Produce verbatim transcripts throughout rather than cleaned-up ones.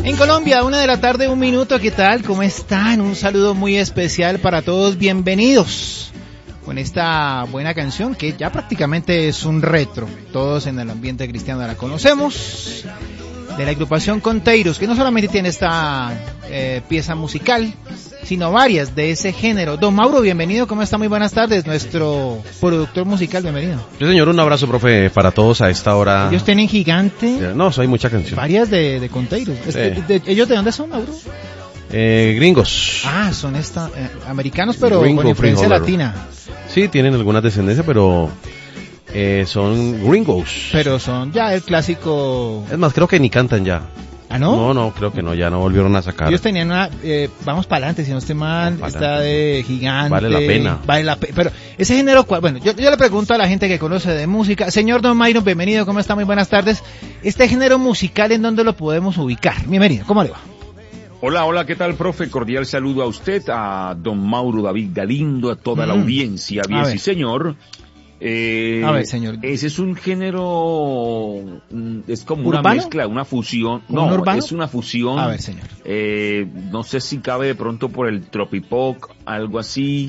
En Colombia, una de la tarde, un minuto, ¿qué tal? ¿Cómo están? Un saludo muy especial para todos, bienvenidos con esta buena canción que ya prácticamente es un retro. Todos en el ambiente cristiano la conocemos, de la agrupación Conteiros, que no solamente tiene esta eh, pieza musical, sino varias de ese género. Don Mauro, bienvenido, ¿cómo está? Muy buenas tardes, nuestro productor musical, bienvenido. Sí, señor, un abrazo, profe, para todos a esta hora. Ellos tienen Gigante. No, hay mucha canción. Varias de, de Conteiros. Sí. Este, de, ¿Ellos de dónde son, Mauro? Eh, gringos. Ah, son esta, eh, americanos, pero Gringo, con influencia Gringo, latina. Sí, tienen alguna descendencia, pero eh, son gringos. Pero son ya el clásico... Es más, creo que ni cantan ya. ¿Ah, no? No, no, creo que no, ya no volvieron a sacar. Ellos tenían una... Eh, vamos para adelante, si no estoy mal, está de Gigante. Vale la pena. Vale la pena. Pero ese género, bueno, yo, yo le pregunto a la gente que conoce de música. Señor Don Myron, bienvenido, ¿cómo está? Muy buenas tardes. Este género musical, ¿en dónde lo podemos ubicar? Bienvenido, ¿cómo le va? Hola, hola, ¿qué tal, profe? Cordial saludo a usted, a don Mauro David Galindo, a toda mm. la audiencia. Bien, sí, señor. Eh, a ver, señor. Ese es un género, es como ¿Urbano? una mezcla, una fusión. No, urbano? es una fusión. A ver, señor. Eh, no sé si cabe de pronto por el tropipop, algo así.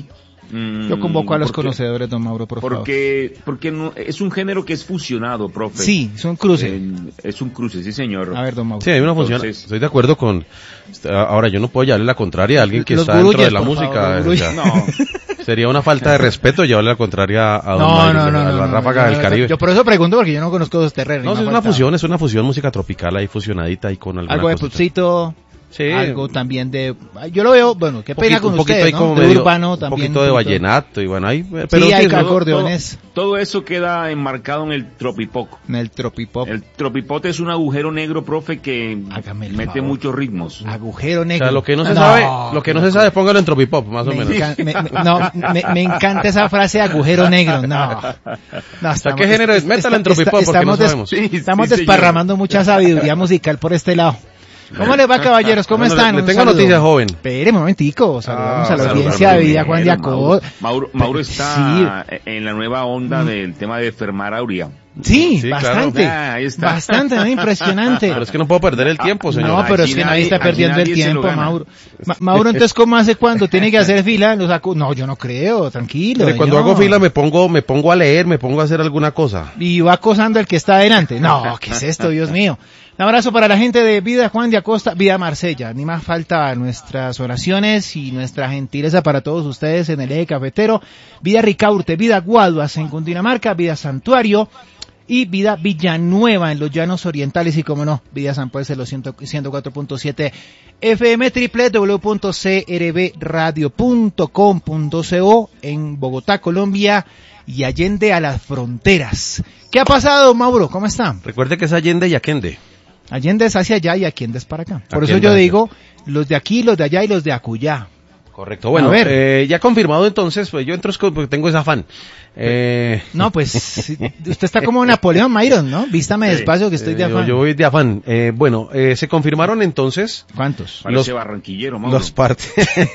Yo convoco a los porque, conocedores, don Mauro, por porque, favor. Porque no, es un género que es fusionado, profe. Sí, es un cruce. Eh, es un cruce, sí, señor. A ver, don Mauro. Sí, hay una fusión. Entonces, estoy de acuerdo con... Ahora, yo no puedo llevarle la contraria a alguien que está gurulles, dentro de la música. Favor, o sea, no. Sería una falta de respeto llevarle la contraria a don no, Mauro, no, no, a la no, ráfaga no, no, del Caribe. Yo por eso pregunto, porque yo no conozco los terrenos. No, es una falta. fusión, es una fusión música tropical ahí fusionadita y con alguna algo de cosita. Pupsito. Sí. Algo también de, yo lo veo, bueno, qué pena con ustedes, ¿no? Como de medio, urbano también. Un poquito de vallenato y bueno, ahí, pero sí, hay acordeones. Todo, todo eso queda enmarcado en el tropipop. En el tropipop. El tropipop es un agujero negro, profe, que Hágame mete favor. muchos ritmos. Agujero negro. O sea, lo que no se no, sabe, lo que no, no se sabe, póngalo en tropipop, más me o menos. Encan, me, me, no, me, me encanta esa frase agujero negro, no. no estamos, ¿qué género es? Métala en tropipop, está, porque no des, sabemos. Sí, estamos sí, desparramando señor. Mucha sabiduría musical por este lado. ¿Cómo les va, caballeros? ¿Cómo bueno, están? Le, le tengo noticias, joven. Espere un momentico. Saludamos ah, a la audiencia de Vida Juan Diacó. Mauro, Mauro está sí. en la nueva onda mm. del tema de enfermar Aurea. Sí, sí, bastante. Claro. Ah, ahí está. Bastante, ¿no? Impresionante. Pero es que no puedo perder el tiempo, señor. No, pero aquí es que nadie está perdiendo el tiempo, Mauro. Ma Mauro, entonces, ¿cómo hace cuando tiene que hacer fila? Lo saco. No, yo no creo, tranquilo. Pero cuando hago fila me pongo, me pongo a leer, me pongo a hacer alguna cosa. Y va acosando al que está adelante. No, ¿qué es esto, Dios mío? Un abrazo para la gente de Vida Juan de Acosta, Vida Marsella. Ni más falta nuestras oraciones y nuestra gentileza para todos ustedes en el eje cafetero. Vida Ricaurte, Vida Guaduas en Cundinamarca, Vida Santuario y Vida Villanueva en los Llanos Orientales y, como no, Vida San Pues en los ciento cuatro punto siete F M, w w w punto c r b radio punto com punto co en Bogotá, Colombia y Allende a las fronteras. ¿Qué ha pasado, Mauro? ¿Cómo está? Recuerde que es Allende y Aquende. Allende es hacia allá y Aquende es para acá. Por eso yo digo, los de aquí, los de allá y los de acullá. Correcto. Bueno, a ver. Eh, ya confirmado entonces, pues yo entro porque tengo ese afán. Eh... No, pues, usted está como Napoleón Myron, ¿no? Vístame sí. despacio que estoy de afán. Eh, yo voy de afán. Eh, bueno, eh, se confirmaron entonces. ¿Cuántos? Parece los barranquillero, Mauro. Los partes.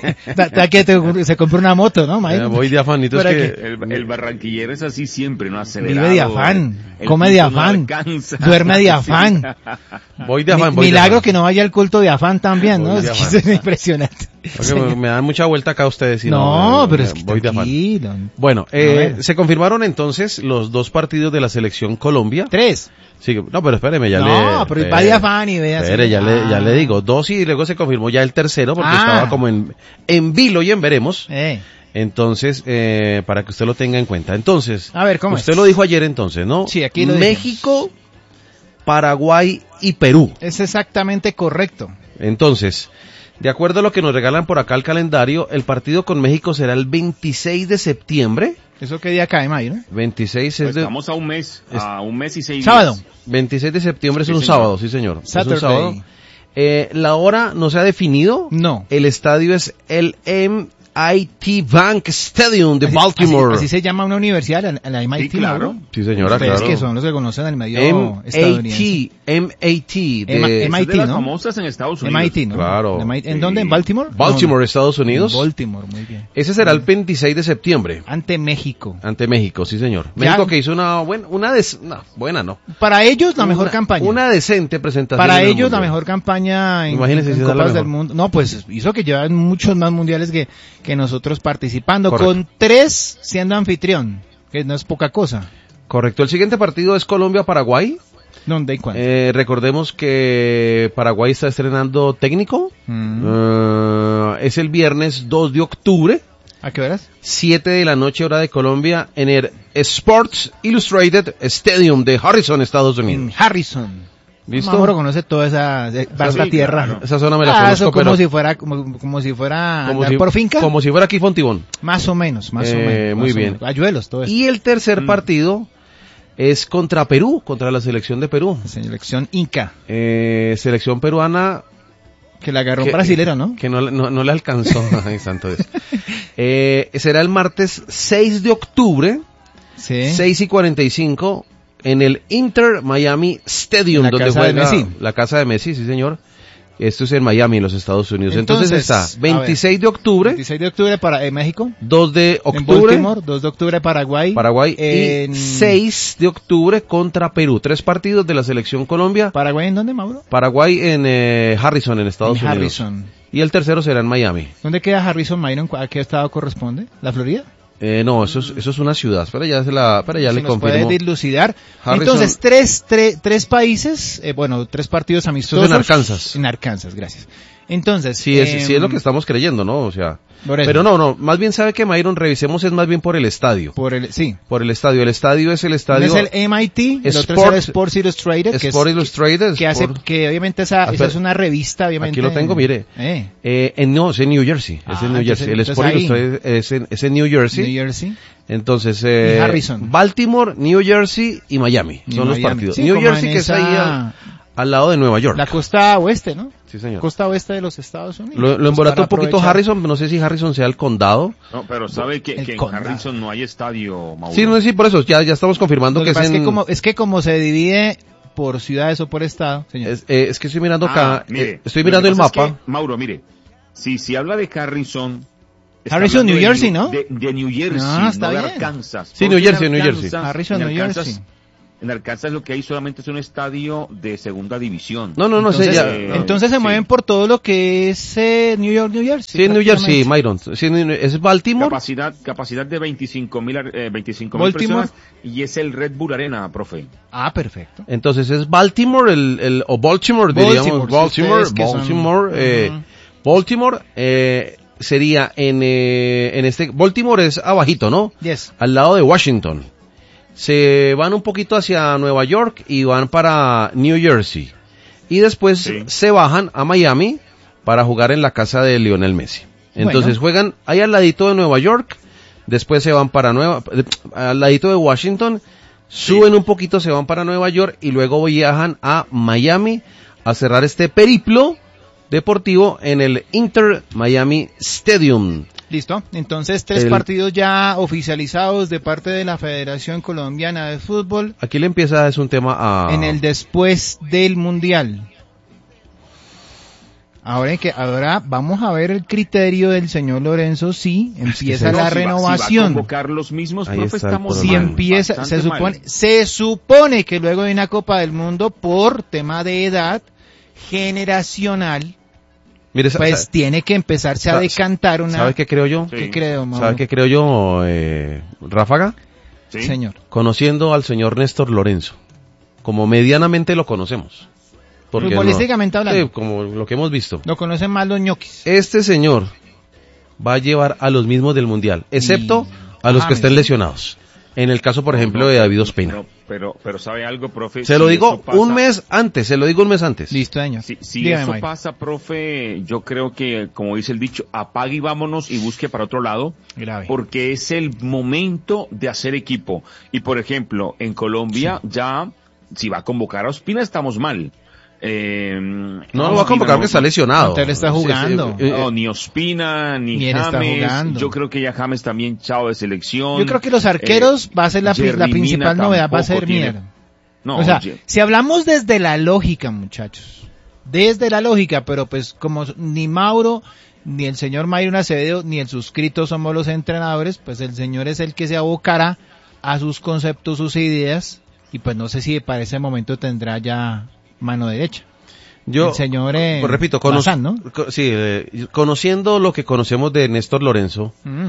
que te, se compró una moto, ¿no, Myron? Eh, voy de afán. Pero es que el, el barranquillero es así siempre, ¿no? Acelerado. Vive de afán, come de afán, no duerme de afán. Sí. Voy de afán, voy Milagro de afán. Que no vaya al culto de afán también, ¿no? Es que eso es impresionante. Me, me dan mucha vuelta acá ustedes. Y no, no, pero es que voy tranquilo. De afán. Bueno, eh, se confirmaron entonces los dos partidos de la selección Colombia. Tres. Sí, no, pero espéreme, ya no, le... No, pero va de afán y vea. Espere, ya, ah. le, ya le digo, dos y luego se confirmó ya el tercero porque ah. estaba como en, en vilo y en veremos. Eh. Entonces, eh, para que usted lo tenga en cuenta. Entonces, a ver, ¿cómo usted es? Lo dijo ayer entonces, ¿no? Sí, aquí lo México, dije. Paraguay y Perú. Es exactamente correcto. Entonces, de acuerdo a lo que nos regalan por acá el calendario, el partido con México será el veintiséis de septiembre. ¿Eso qué día cae, mayo, no? veintiséis pues es de... Estamos a un mes, a un mes y seis ¿Sábado? días. veintiséis de septiembre es sí, un señor. sábado, sí señor. Saturday. Es un sábado. Eh, la hora no se ha definido. No. El estadio es el M I T Bank Stadium de así, Baltimore. Así, así se llama una universidad, la, la M I T, sí, claro. ¿no? Sí, señora, Ustedes claro. que son los que conocen el medio M estadounidense. A T, M A T. De, M I T, de las ¿no? famosas en Estados Unidos. M I T, ¿no? Claro. M I T, ¿En Sí. dónde? ¿En Baltimore? Baltimore, No, no. Estados Unidos. En Baltimore, muy bien. Ese será el veintiséis de septiembre. Ante México. Ante México, sí señor. Ya. México que hizo una buena, una des, no, buena no. Para ellos la mejor Una- campaña. Una decente presentación. Para en el ellos la Mundial. mejor campaña en, Imagínense en si esa es la Copas del mejor. Mundo. No, pues hizo que llevan muchos más mundiales que, que nosotros participando, Correcto. con tres siendo anfitrión, que no es poca cosa. Correcto. El siguiente partido es Colombia-Paraguay. ¿Dónde y cuándo? Eh, recordemos que Paraguay está estrenando técnico. Mm. Eh, es el viernes dos de octubre, ¿A qué horas? siete de la noche hora de Colombia, en el Sports Illustrated Stadium de Harrison, Estados En Unidos. Harrison. ¿Listo? Mauro conoce toda esa vasta Sí, tierra. claro. Esa zona me la Ah, conozco, eso como pero si fuera como, como si fuera como andar si, por finca. como si fuera aquí Fontibón. Más o menos, más o Eh, menos. muy más o bien. menos. Ayuelos, todo eso. Y el tercer Mm. partido es contra Perú, contra la selección de Perú. Selección Inca, Eh, selección peruana que la agarró que, un brasilero, ¿no? que no, no, no le alcanzó. Ay, santo Dios. Eh, será el martes seis de octubre, Sí. seis y cuarenta y cinco, en el Inter Miami Stadium, La donde casa de juega Messi. la casa de Messi, sí señor. Esto es en Miami, en los Estados Unidos. Entonces, Entonces, está a veintiséis de octubre, veintiséis de octubre para eh, México. dos de En octubre, Baltimore, dos de octubre Paraguay. Paraguay, En... y seis de octubre contra Perú. Tres partidos de la selección Colombia. ¿Paraguay en dónde, Mauro? Paraguay en eh, Harrison, en Estados En Unidos. Harrison. Y el tercero será en Miami. ¿Dónde queda Harrison Myron? ¿A qué estado corresponde? ¿La Florida? Eh, no, eso es, eso es una ciudad. Espera, ya, se la, espera, ya Si le nos puede confirmo. dilucidar. Harrison. Entonces, tres, tres, tres países, eh, bueno, tres partidos amistosos. en Arkansas. En Arkansas, gracias. Entonces, Sí, es, em, sí es lo que estamos creyendo, ¿no? O sea, por eso. pero no, no, más bien sabe que Myron, revisemos, es más bien por el estadio. Por el, sí. Por el estadio. El estadio es el Uno estadio es el M I T, el otro es el Sports Illustrated, que, Sport es, Illustrated. que hace, Sport- que obviamente esa, Ah, esa es pero- una revista, obviamente. Aquí lo tengo, mire. Eh, Eh, en, no, es en New Jersey. es Ah, en New entonces- Jersey. El entonces Sport ahí. Illustrated es en, es en New Jersey. New Jersey. Entonces, eh, Y Harrison. Baltimore, New Jersey y Miami. Y son los Miami. partidos. Sí, New como Jersey, en que está esa- ahí al, al lado de Nueva York. La costa oeste, ¿no? Sí, señor. Costa oeste de los Estados Unidos. Lo, lo Pues embolató para un poquito aprovechar. Harrison, no sé si Harrison sea el condado. No, pero sabe que, El que en condado. Harrison no hay estadio, Mauro. Sí, no sé si por eso, ya, ya estamos confirmando Lo que, que pasa es es en... que como, es que como se divide por ciudades o por estado, señor. es, eh, es que estoy mirando Ah, acá, mire, eh, estoy lo mirando que el pasa es mapa. que, Mauro, mire, si, si habla de Harrison... está Harrison, hablando New de Jersey, ¿no? De, de New Jersey, Ah, está no de bien. Arkansas. Sí, Porque New Jersey, en New Jersey. Arkansas- Harrison, en New Arkansas- Jersey. En Arkansas lo que hay solamente es un estadio de segunda división. No, no, no entonces, sé, ya. eh, entonces se sí. mueven por todo lo que es eh, New York, New Jersey. Sí, en New Jersey, prácticamente. Myron. Sí, en- es Baltimore. Capacidad, capacidad de veinticinco mil eh, veinticinco mil Baltimore. personas y es el Red Bull Arena, profe. Ah, perfecto. Entonces es Baltimore, el, el, o Baltimore, Baltimore, diríamos. si Baltimore, ustedes que son- Baltimore, eh, Ujú. Baltimore, eh, sería en, eh, en este, Baltimore es abajito, ¿no? Yes. Al lado de Washington. Se van un poquito hacia Nueva York y van para New Jersey. Y después Sí. se bajan a Miami para jugar en la casa de Lionel Messi. Entonces Bueno. juegan ahí al ladito de Nueva York, después se van para Nueva, eh, al ladito de Washington, suben un poquito, se van para Nueva York y luego viajan a Miami a cerrar este periplo deportivo en el Inter Miami Stadium. Listo. Entonces, tres El- partidos ya oficializados de parte de la Federación Colombiana de Fútbol Aquí le empieza, es un tema a... en el después del Mundial. Ahora que ahora vamos a ver el criterio del señor Lorenzo si empieza se- la No, si va- Si va a renovación. convocar los mismos, Ahí profe, está el estamos Si problema. mal, empieza, se bastante supone, mal. se supone que luego de una Copa del Mundo por tema de edad generacional, Mire, sa- pues sa- tiene que empezarse a sa- decantar una. ¿sabe qué creo yo? Sí. ¿Qué creo, Mauro? ¿Sabe qué creo yo, eh, Ráfaga? ¿Sí? Señor. Conociendo al señor Néstor Lorenzo, como medianamente lo conocemos. Porque Futbolísticamente hablando. Sí, como lo que hemos visto. Lo conocen más los ñoquis. Este señor va a llevar a los mismos del Mundial, excepto a los Ah, que estén mira. lesionados. En el caso, por ejemplo, No, de David Ospina. no, pero, pero sabe algo, profe. Se lo Si digo eso pasa- un mes antes, se lo digo un mes antes. Listo, señor. Si, si Dígame, eso Mike. pasa, profe, yo creo que, como dice el dicho, apague y vámonos y busque para otro lado, Grave. porque es el momento de hacer equipo. Y por ejemplo, en Colombia ya, si va a convocar a Ospina, estamos mal. Eh, no lo va a convocar porque está lesionado. Montero está jugando. Sí, sí, no, ni Ospina, ni Mier James. Yo creo que ya James también chao de selección. Yo creo que los arqueros eh, va a ser la, la principal novedad, va a ser Mier. No, o sea, oye. si hablamos desde la lógica, muchachos, desde la lógica, pero pues como ni Mauro, ni el señor Myron Acevedo, ni el suscrito somos los entrenadores, pues el señor es el que se abocará a sus conceptos, sus ideas, y pues no sé si para ese momento tendrá ya mano derecha. Yo, el señor eh, pues repito, cono Bazán, ¿no? sí, eh, conociendo lo que conocemos de Néstor Lorenzo, mm.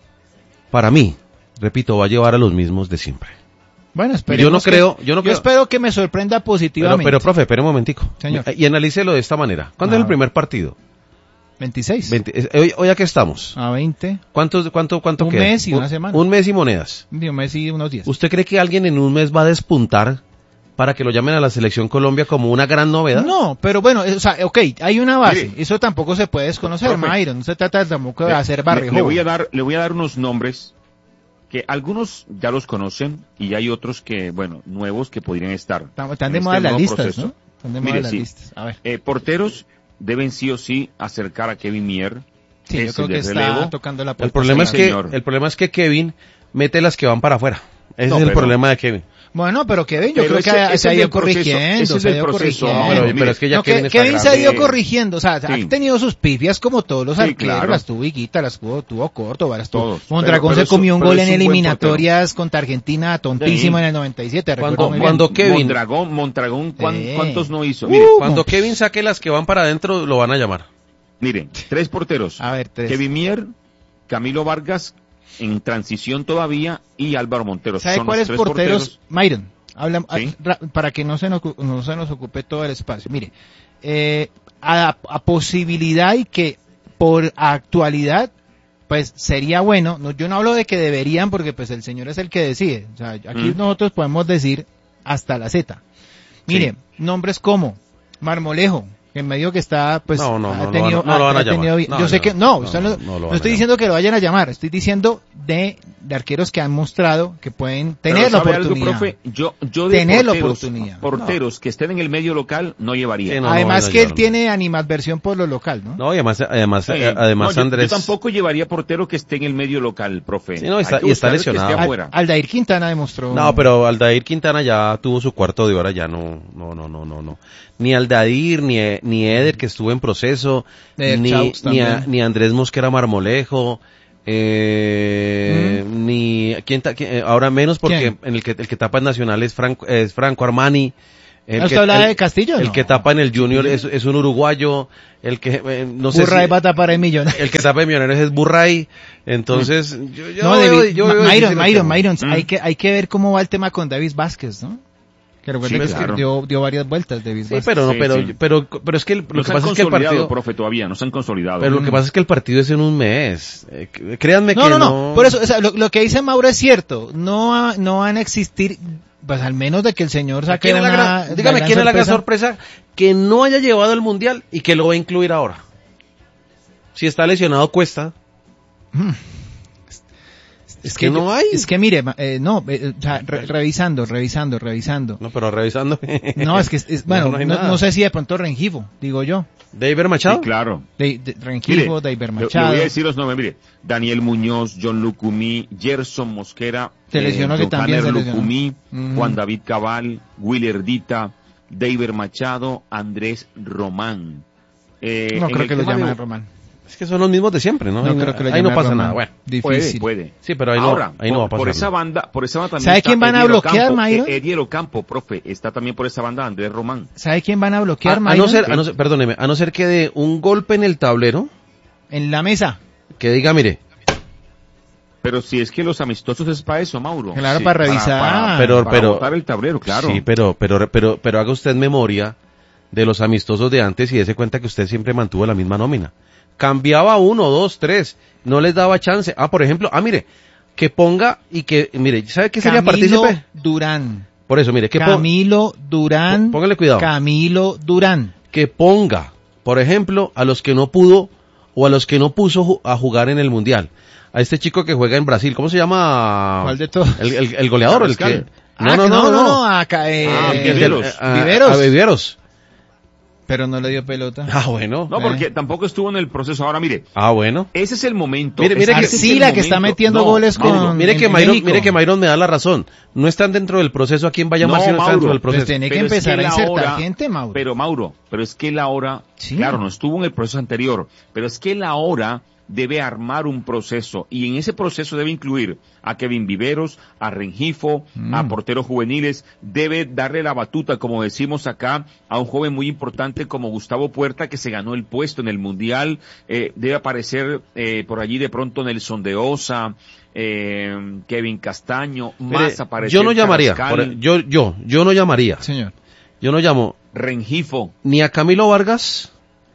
para mí, repito, va a llevar a los mismos de siempre. Bueno, esperemos. Yo no creo, que, yo no yo creo. espero que me sorprenda positivamente. Pero, pero profe, espere un momentico. Señor. Y analícelo de esta manera. ¿Cuándo ah, es el primer partido? veintiséis. veinte, hoy, hoy a qué estamos. A veinte. ¿Cuánto, cuánto, cuánto un queda? Un mes y un, una semana. Un mes y monedas. Un mes y unos días. ¿Usted cree que alguien en un mes va a despuntar para que lo llamen a la Selección Colombia como una gran novedad? No, pero bueno, o sea, ok, hay una base. Mire, eso tampoco se puede desconocer, Mayron. No se trata tampoco de le, hacer barrio. Le, le voy a dar, le voy a dar unos nombres que algunos ya los conocen y hay otros que, bueno, nuevos que podrían estar. Están de moda las listas, ¿no? Están de moda las listas. A ver. Eh, porteros deben sí o sí acercar a Kevin Mier. Sí, yo creo que está tocando la puerta. El problema es que, señor. el problema es que Kevin mete las que van para afuera. Ese no, es el pero, problema de Kevin. Bueno, pero Kevin, yo pero creo ese, que ese se ha ido corrigiendo, ese es se ha el ido proceso, corrigiendo. No, pero es que ya no, Kevin, que, Kevin se ha ido corrigiendo, o sea, sí. ha tenido sus pifias como todos los sí, arqueros, claro. las tuvo Higuita, las tuvo, tuvo Córdoba, las tuvo. Mondragón se comió un gol en eliminatorias contra Argentina, tontísimo sí. en el noventa y siete. Cuando, cuando Kevin. Mondragón, Mondragón, eh. ¿cuántos no hizo? Uh, Mire, cuando Kevin saque las que van para adentro, lo van a llamar. Miren, tres porteros. A ver, tres. Kevin Mier, Camilo Vargas, en transición todavía, y Álvaro Montero. ¿Sabe Son cuáles los tres porteros? porteros. Myron, habla, ¿Sí? a, para que no se, nos, no se nos ocupe todo el espacio. Mire, eh, a, a posibilidad y que por actualidad, pues sería bueno, no, yo no hablo de que deberían porque pues el señor es el que decide. O sea, aquí mm. nosotros podemos decir hasta la Z. Mire, sí. nombres como Marmolejo, en medio que está, pues, no, no, ha no, tenido, no, no lo van a ha tenido, llamar. yo No, sé no, que, no, no, no, no, no, no no estoy diciendo que lo vayan a llamar, estoy diciendo de, de arqueros que han mostrado que pueden tener la oportunidad. Algo, profe? Yo, yo de tener porteros, la oportunidad. Porteros no. que estén en el medio local no llevaría. Sí, no, además no, que no, él no. tiene animadversión por lo local, ¿no? No, y además, además, sí. además no, Andrés. Yo, yo tampoco llevaría portero que esté en el medio local, profe. Sí, no, está, y está lesionado. Al, Aldair Quintana demostró. No, pero Aldair Quintana ya tuvo su cuarto de hora, ya no, no, no, no, no, no. Ni Aldair, ni, ni Eder, que estuvo en proceso, Eder ni, ni, a, ni Andrés Mosquera Marmolejo, eh, mm. ni, ¿quién, quién, ahora menos porque ¿Quién? en el que, el que tapa en Nacional es Franco, es Franco Armani. El que, habla de Castillo? El no. que tapa en el Junior es, es un uruguayo, el que, eh, no sé Burray si, va a tapar en Millonarios. El que tapa en Millonarios es Burray, entonces, mm. yo, yo, no, yo, David, yo, yo Myron, Myron, Myron, mm. hay que, hay que ver cómo va el tema con David Vázquez, ¿no? Que recuerda sí, que claro. dio, dio varias vueltas David sí, pero no, sí, pero, sí. pero, pero, pero es que el, lo nos que pasa es que el partido, profe, todavía no se han consolidado. Pero mm. lo que pasa es que el partido es en un mes. Eh, créanme no, que no, no. no, por eso, o sea, lo, lo que dice Mauro es cierto. No, ha, no van a existir, pues al menos de que el señor saque ¿Quién una, es la gran, dígame la quién es la gran sorpresa? sorpresa que no haya llevado al mundial y que lo va a incluir ahora. Si está lesionado Cuesta. Mm. Es que, que no hay. Es que mire, eh, no, eh, o sea, re, revisando, revisando, revisando. No, pero revisando. No, es que, es, bueno, no, no, no, no sé si de pronto Rengifo, digo yo. ¿Deiber Machado? Sí, claro. De, de, Rengifo, Deiber Machado. Le, le voy a decir los nombres, mire. Daniel Muñoz, John Lucumí, Gerson Mosquera, se lesionó eh, que también se lesionó. Lucumí, uh-huh. Juan David Cabal, Willer Dita, Deiber Machado, Andrés Román. Eh, no creo que lo llamen de... Román. Es que son los mismos de siempre, ¿no? No ahí creo que lo ahí no pasa Román. nada. Bueno, difícil. Puede, puede. Sí, pero ahí Ahora, no, ahí por, no va a pasar. Por esa nada. banda, por esa banda también. ¿Sabe quién van a bloquear, Mayron? Ediel Ocampo, profe, está también por esa banda Andrés Román. ¿Sabe quién van a bloquear, a, Mayron? A no ser, a no ser, perdóneme, a no ser que dé un golpe en el tablero. En la mesa. Que diga, mire. Pero si es que los amistosos es para eso, Mauro. Claro, sí, para revisar. Para, para, pero, para pero, botar el tablero, claro. Sí, pero, pero, pero, pero haga usted memoria de los amistosos de antes y dése cuenta que usted siempre mantuvo la misma nómina. Cambiaba uno, dos, tres, no les daba chance. Ah, por ejemplo, ah, mire, que ponga y que, mire, ¿sabe qué sería Camilo partícipe? Durán. Por eso, mire, que Camilo Durán. Póngale cuidado. Camilo Durán. Que ponga, por ejemplo, a los que no pudo o a los que no puso a jugar en el Mundial. A este chico que juega en Brasil, ¿cómo se llama? ¿Cuál de todos? El, el, el goleador, el que... No, ah, no, no, no, no, acá, eh, ah, Viveros. A, Viveros. A Viveros. Pero no le dio pelota. Ah, bueno. No, Eh. porque tampoco estuvo en el proceso. Ahora, mire, Ah, bueno. ese es el momento. Mire, mire ese que- es el Arcila, que está momento. metiendo No, goles con- Mauro, Mire que en Mayron, México. mire que Mayron me da la razón. No están dentro del proceso aquí en Bayamar, No, sino están Mauro, dentro del Pues proceso. tiene que Pero es empezar que a la insertar hora- gente, Mauro. Pero Mauro, pero es que él ahora, Sí. claro, no estuvo en el proceso anterior, pero es que él ahora debe armar un proceso y en ese proceso debe incluir a Kevin Viveros, a Rengifo, Mm. a porteros juveniles, debe darle la batuta, como decimos acá, a un joven muy importante como Gustavo Puerta, que se ganó el puesto en el Mundial, eh, debe aparecer eh, por allí de pronto Nelson de Osa, eh, Kevin Castaño, Mire, más aparecer yo no llamaría, Carrascal, por- yo, yo, yo no llamaría. Señor. Yo no llamo Rengifo. ni a Camilo Vargas.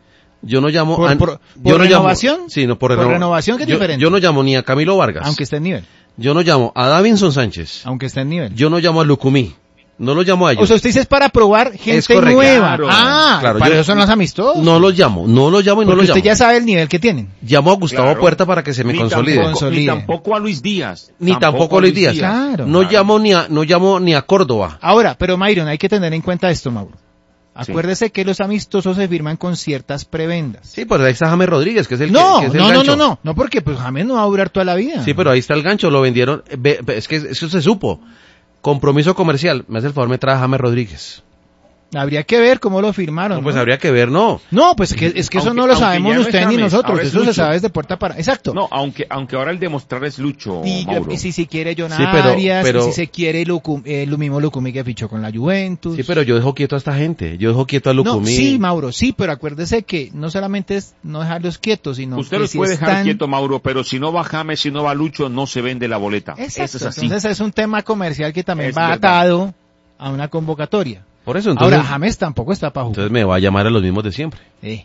Yo no llamo ¿Por- a, por- yo por no renovación? Llamo, sí, no, por, ¿Por renova- renovación, que es yo, diferente? Yo no llamo ni a Camilo Vargas. Aunque esté en nivel. Yo no llamo a Davinson Sánchez. Aunque esté en nivel. Yo no llamo a Lucumí. No los llamo a ellos. O sea, usted dice es para probar gente correcto. nueva. Claro. Ah, Claro, para yo- eso son los amistosos. no los llamo, no los llamo y no Porque los usted llamo. ya sabe el nivel que tienen. Llamo a Gustavo Claro. Puerta para que se me Ni consolide. tampoco- Consolide. Ni tampoco a Luis Díaz. Ni tampoco a Luis Díaz. Claro. No Claro. llamo ni a, no llamo ni a Córdoba. Ahora, pero Myron, hay que tener en cuenta esto, Mauro. Acuérdese que los amistosos se firman con ciertas prebendas. Sí, pues ahí está James Rodríguez, que es el no, que, que es el no, no, gancho. no, no, no, porque pues James no va a durar toda la vida. Sí, pero ahí está el gancho, lo vendieron. eh, ve- ve- es que eso se supo. Compromiso comercial. Me hace el favor, me trae a James Rodríguez. Habría que ver cómo lo firmaron. No, pues ¿no? habría que ver, no. No, pues que, es que eso Aunque- no lo aunque sabemos ya no ni usted es ni James, nosotros, ahora es eso se Lucho. sabe desde puerta para... Exacto. No, aunque, aunque ahora el demostrar es Lucho, Y, Mauro. y si, si quiere John Sí, pero- Arias, pero- y si se quiere Lucu, eh, lo mismo Lucumí que fichó con la Juventus. Sí, pero yo dejo quieto a esta gente. Yo dejo quieto a No, Lucumí. sí, Mauro, sí, pero acuérdese que no solamente es no dejarlos quietos, sino Usted que los si puede dejar están... quieto, Mauro, pero si no va James, si no va Lucho, no se vende la boleta. Exacto, Eso es así. entonces es un tema comercial que también Es va verdad. atado a una convocatoria. Por eso, entonces, Ahora, James tampoco está para jugar. entonces me va a llamar a los mismos de siempre. Sí.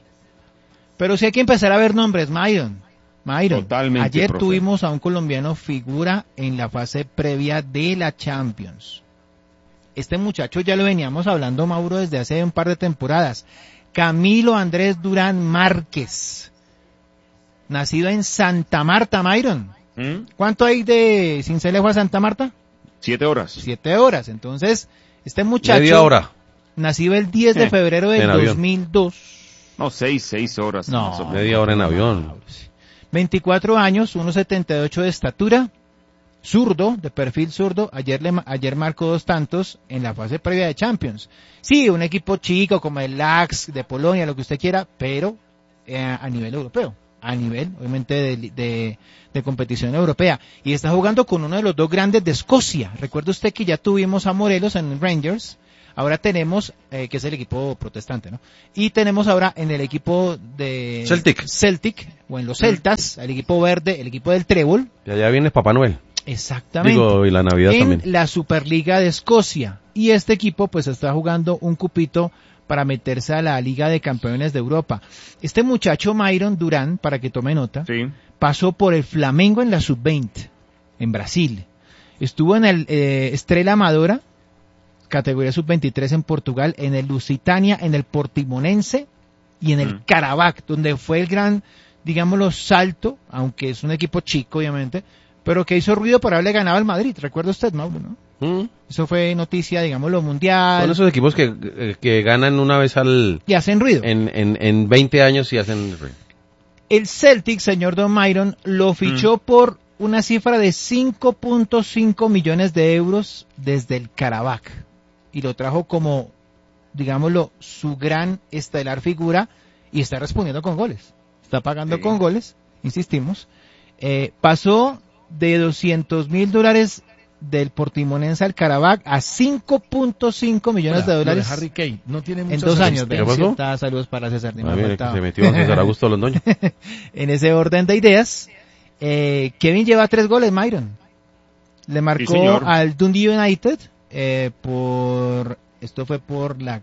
Pero sí hay que empezar a ver nombres, Myron. Myron, Totalmente, ayer profe. tuvimos a un colombiano figura en la fase previa de la Champions. Este muchacho ya lo veníamos hablando, Mauro, desde hace un par de temporadas. Camilo Andrés Durán Márquez. Nacido en Santa Marta, Myron. ¿Mm? ¿Cuánto hay de Cincelejo a Santa Marta? Siete horas. Siete horas. Entonces, este muchacho... Media hora. Nacido el diez de Eh, febrero del en avión. dos mil dos. No, seis, seis horas. No. más o menos. Media hora en avión. veinticuatro años, uno setenta y ocho de estatura, zurdo, de perfil zurdo, ayer, le, ma- ayer marcó dos tantos en la fase previa de Champions. Sí, un equipo chico como el Lax de Polonia, lo que usted quiera, pero eh, a nivel europeo, a nivel, obviamente, de, de, de competición europea. Y está jugando con uno de los dos grandes de Escocia. Recuerda usted que ya tuvimos a Morelos en Rangers. Ahora tenemos, eh, que es el equipo protestante, ¿no? Y tenemos ahora en el equipo de Celtic. Celtic, o en los Celtas, el equipo verde, el equipo del Trébol. Y allá viene Papá Noel. Exactamente. Digo, y la Navidad en también. la Superliga de Escocia. Y este equipo pues está jugando un cupito para meterse a la Liga de Campeones de Europa. Este muchacho Myron Durán, para que tome nota, Sí. pasó por el Flamengo en la sub veinte, en Brasil. Estuvo en el eh, Estrela Amadora, categoría sub veintitrés en Portugal, en el Lusitania, en el Portimonense y en el Mm. Karabakh, donde fue el gran, digámoslo, salto, aunque es un equipo chico obviamente, pero que hizo ruido por haberle ganado al Madrid. ¿Recuerda usted, Mauro, no? ¿Mm? Eso fue noticia, digámoslo, mundial. Son esos equipos que, eh, que ganan una vez al Y hacen ruido. en, en, en veinte años y hacen... El Celtic, señor Don Myron, lo fichó por una cifra de cinco punto cinco millones de euros desde el Karabakh. Y lo trajo como, digámoslo, su gran estelar figura y está respondiendo con goles. Está pagando Sí. con goles, insistimos. Eh, pasó de doscientos mil dólares del Portimonense al Karabakh a cinco punto cinco millones Hola, de lo dólares Harry Kane no tiene en muchas dos años. asistencias. ¿Qué pasó? Vean, saludos para César. ni me Ah, ha mire, que faltado. se metió César Augusto Londoño. En ese orden de ideas, eh, Kevin lleva tres goles, Myron. Le marcó señor. al Dundee United eh, por, esto fue por la,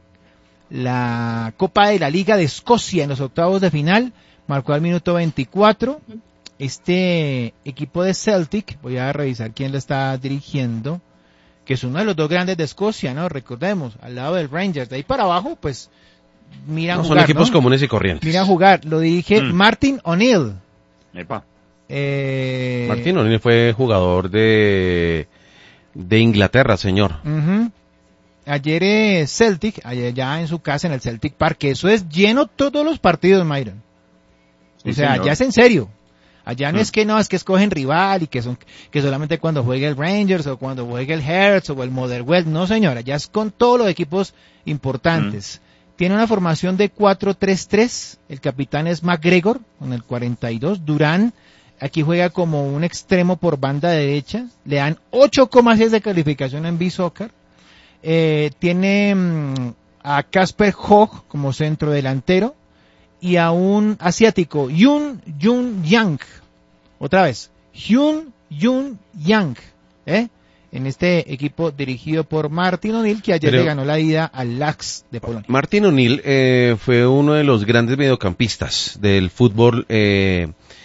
la Copa de la Liga de Escocia en los octavos de final. Marcó al minuto veinticuatro. Este equipo de Celtic, voy a revisar quién lo está dirigiendo, que es uno de los dos grandes de Escocia, ¿no? Recordemos, al lado del Rangers. De ahí para abajo, pues, miran No, son jugar, equipos ¿no? comunes y corrientes. Mira jugar, lo dirige Mm. Martin O'Neill. Epa. Eh, Martín O'Neill fue jugador de, de Inglaterra, señor. ujú. ayer eh, Celtic, ayer ya en su casa en el Celtic Park, que eso es lleno todos los partidos, Myron. O Sí, sea, señor. ya es en serio. Allá no Mm. es que no, es que escogen rival y que son que solamente cuando juegue el Rangers o cuando juegue el Hearts o el Motherwell. No, señora, ya es con todos los equipos importantes. Mm. Tiene una formación de cuatro tres tres. El capitán es McGregor con el cuarenta y dos. Durán aquí juega como un extremo por banda derecha. Le dan ocho coma seis de calificación en B-Soccer. Eh, tiene mm, a Casper Hoch como centro delantero. Y a un asiático, Yun Yun Yang. Otra vez, Hyun Yun Yang, ¿eh? En este equipo dirigido por Martin O'Neill, que ayer Pero, le ganó la ida al Lax de Polonia. Martin O'Neill eh, fue uno de los grandes mediocampistas del fútbol eh,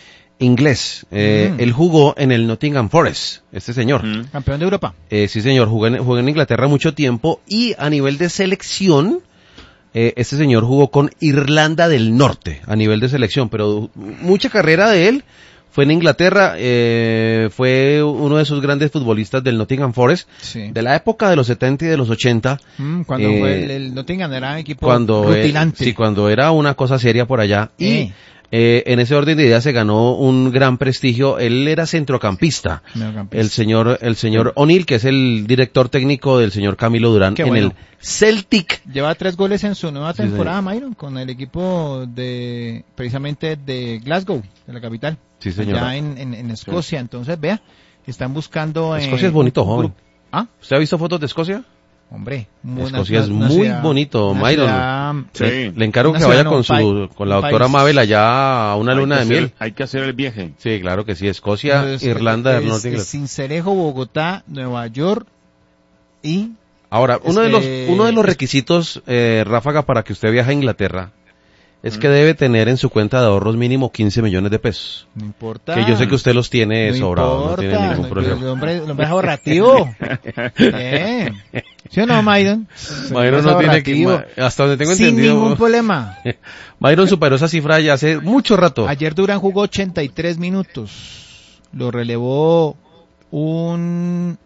inglés. Eh, Mm. Él jugó en el Nottingham Forest, este señor. Mm. Campeón de Europa. Eh, sí, señor, jugó en, jugó en Inglaterra mucho tiempo y a nivel de selección, eh, este señor jugó con Irlanda del Norte a nivel de selección, pero mucha carrera de él fue en Inglaterra, eh, fue uno de esos grandes futbolistas del Nottingham Forest, Sí. de la época de los setenta y de los ochenta. Mm, cuando eh, fue el, el Nottingham era equipo cuando eh, rutilante. sí, cuando era una cosa seria por allá. Y Eh. eh, en ese orden de ideas se ganó un gran prestigio. Él era centrocampista. Mediocampista. El señor, el señor O'Neill, que es el director técnico del señor Camilo Durán Qué en bueno. el Celtic. Lleva tres goles en su nueva Sí, temporada, Myron, con el equipo de, precisamente de Glasgow, de la capital. Sí, señor. Allá en, en, en Escocia. Entonces, vea, están buscando... Escocia eh, es bonito, un joven. grupo- ¿Ah? ¿Usted ha visto fotos de Escocia? Hombre, muy- Escocia es una muy ciudad- bonito, una Myron. ciudad- Sí. Le, le encargo Una que ciudad, vaya no, con un su, país- con la un doctora país. Mabel allá a una Hay luna que de hacer- miel. Hay que hacer el viaje. Sí, claro que sí. Escocia, Entonces, Irlanda del es- Norte. es Inglaterra. Cincelejo, Bogotá, Nueva York y... Ahora, uno de los, Este- uno de los requisitos, eh, Ráfaga, para que usted viaje a Inglaterra, es que debe tener en su cuenta de ahorros mínimo quince millones de pesos. No importa. Que yo sé que usted los tiene no sobrados, no importa, tiene ningún no- problema. El hombre, el hombre es ahorrativo. Eh. ¿Sí o no, Myron? Myron Es no tiene ahorrativo. que, hasta donde tengo Sin entendido, ningún problema. Myron superó esa cifra ya hace mucho rato. Ayer Durán jugó ochenta y tres minutos. Lo relevó un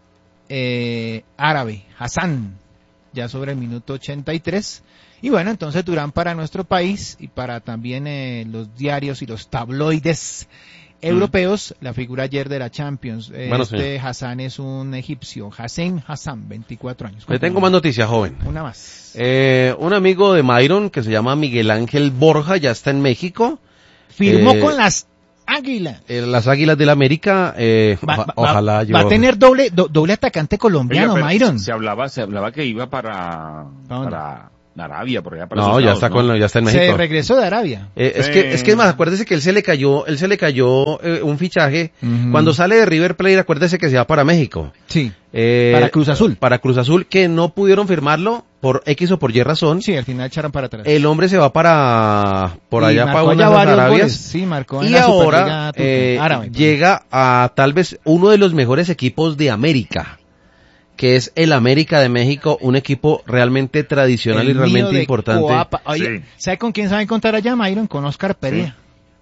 eh, árabe, Hassan, ya sobre el minuto ochenta y tres. Y bueno, entonces Durán para nuestro país y para también eh, los diarios y los tabloides europeos, la figura ayer de la Champions. Eh, Bueno, este señor. Hassan es un egipcio, Hassan Hassan, veinticuatro años. Le tengo más noticias, joven. Una más. Eh, un amigo de Myron que se llama Miguel Ángel Borja ya está en México. Firmó eh, con las Águilas. Eh, las Águilas del América, eh, Va, oja- va- ojalá yo... va a tener doble do- doble atacante colombiano, Oiga, pero Myron. Se hablaba, se hablaba que iba para, ¿Para dónde? para Arabia, por allá para No, esos ya lados, está ¿no? con la- ya está en Se México. regresó de Arabia. Eh, es Sí. que es que es más, acuérdese que él se le cayó, él se le cayó eh, un fichaje Ujú. cuando sale de River Plate, acuérdese que se va para México. Sí. Eh, Para Cruz Azul. Para Cruz Azul, que no pudieron firmarlo por X o por Y razón. Sí, al final echaron para atrás. El hombre se va para por Y allá marcó para una ya de las varios Arabias. goles. Sí, marcó en Y la ahora Superliga turca, eh, árabe. llega a tal vez uno de los mejores equipos de América, que es el América de México, un equipo realmente tradicional El y realmente mío de importante. Coapa. Oye, Sí. ¿sabe con quién se va a encontrar allá, Myron? Con Oscar Perea.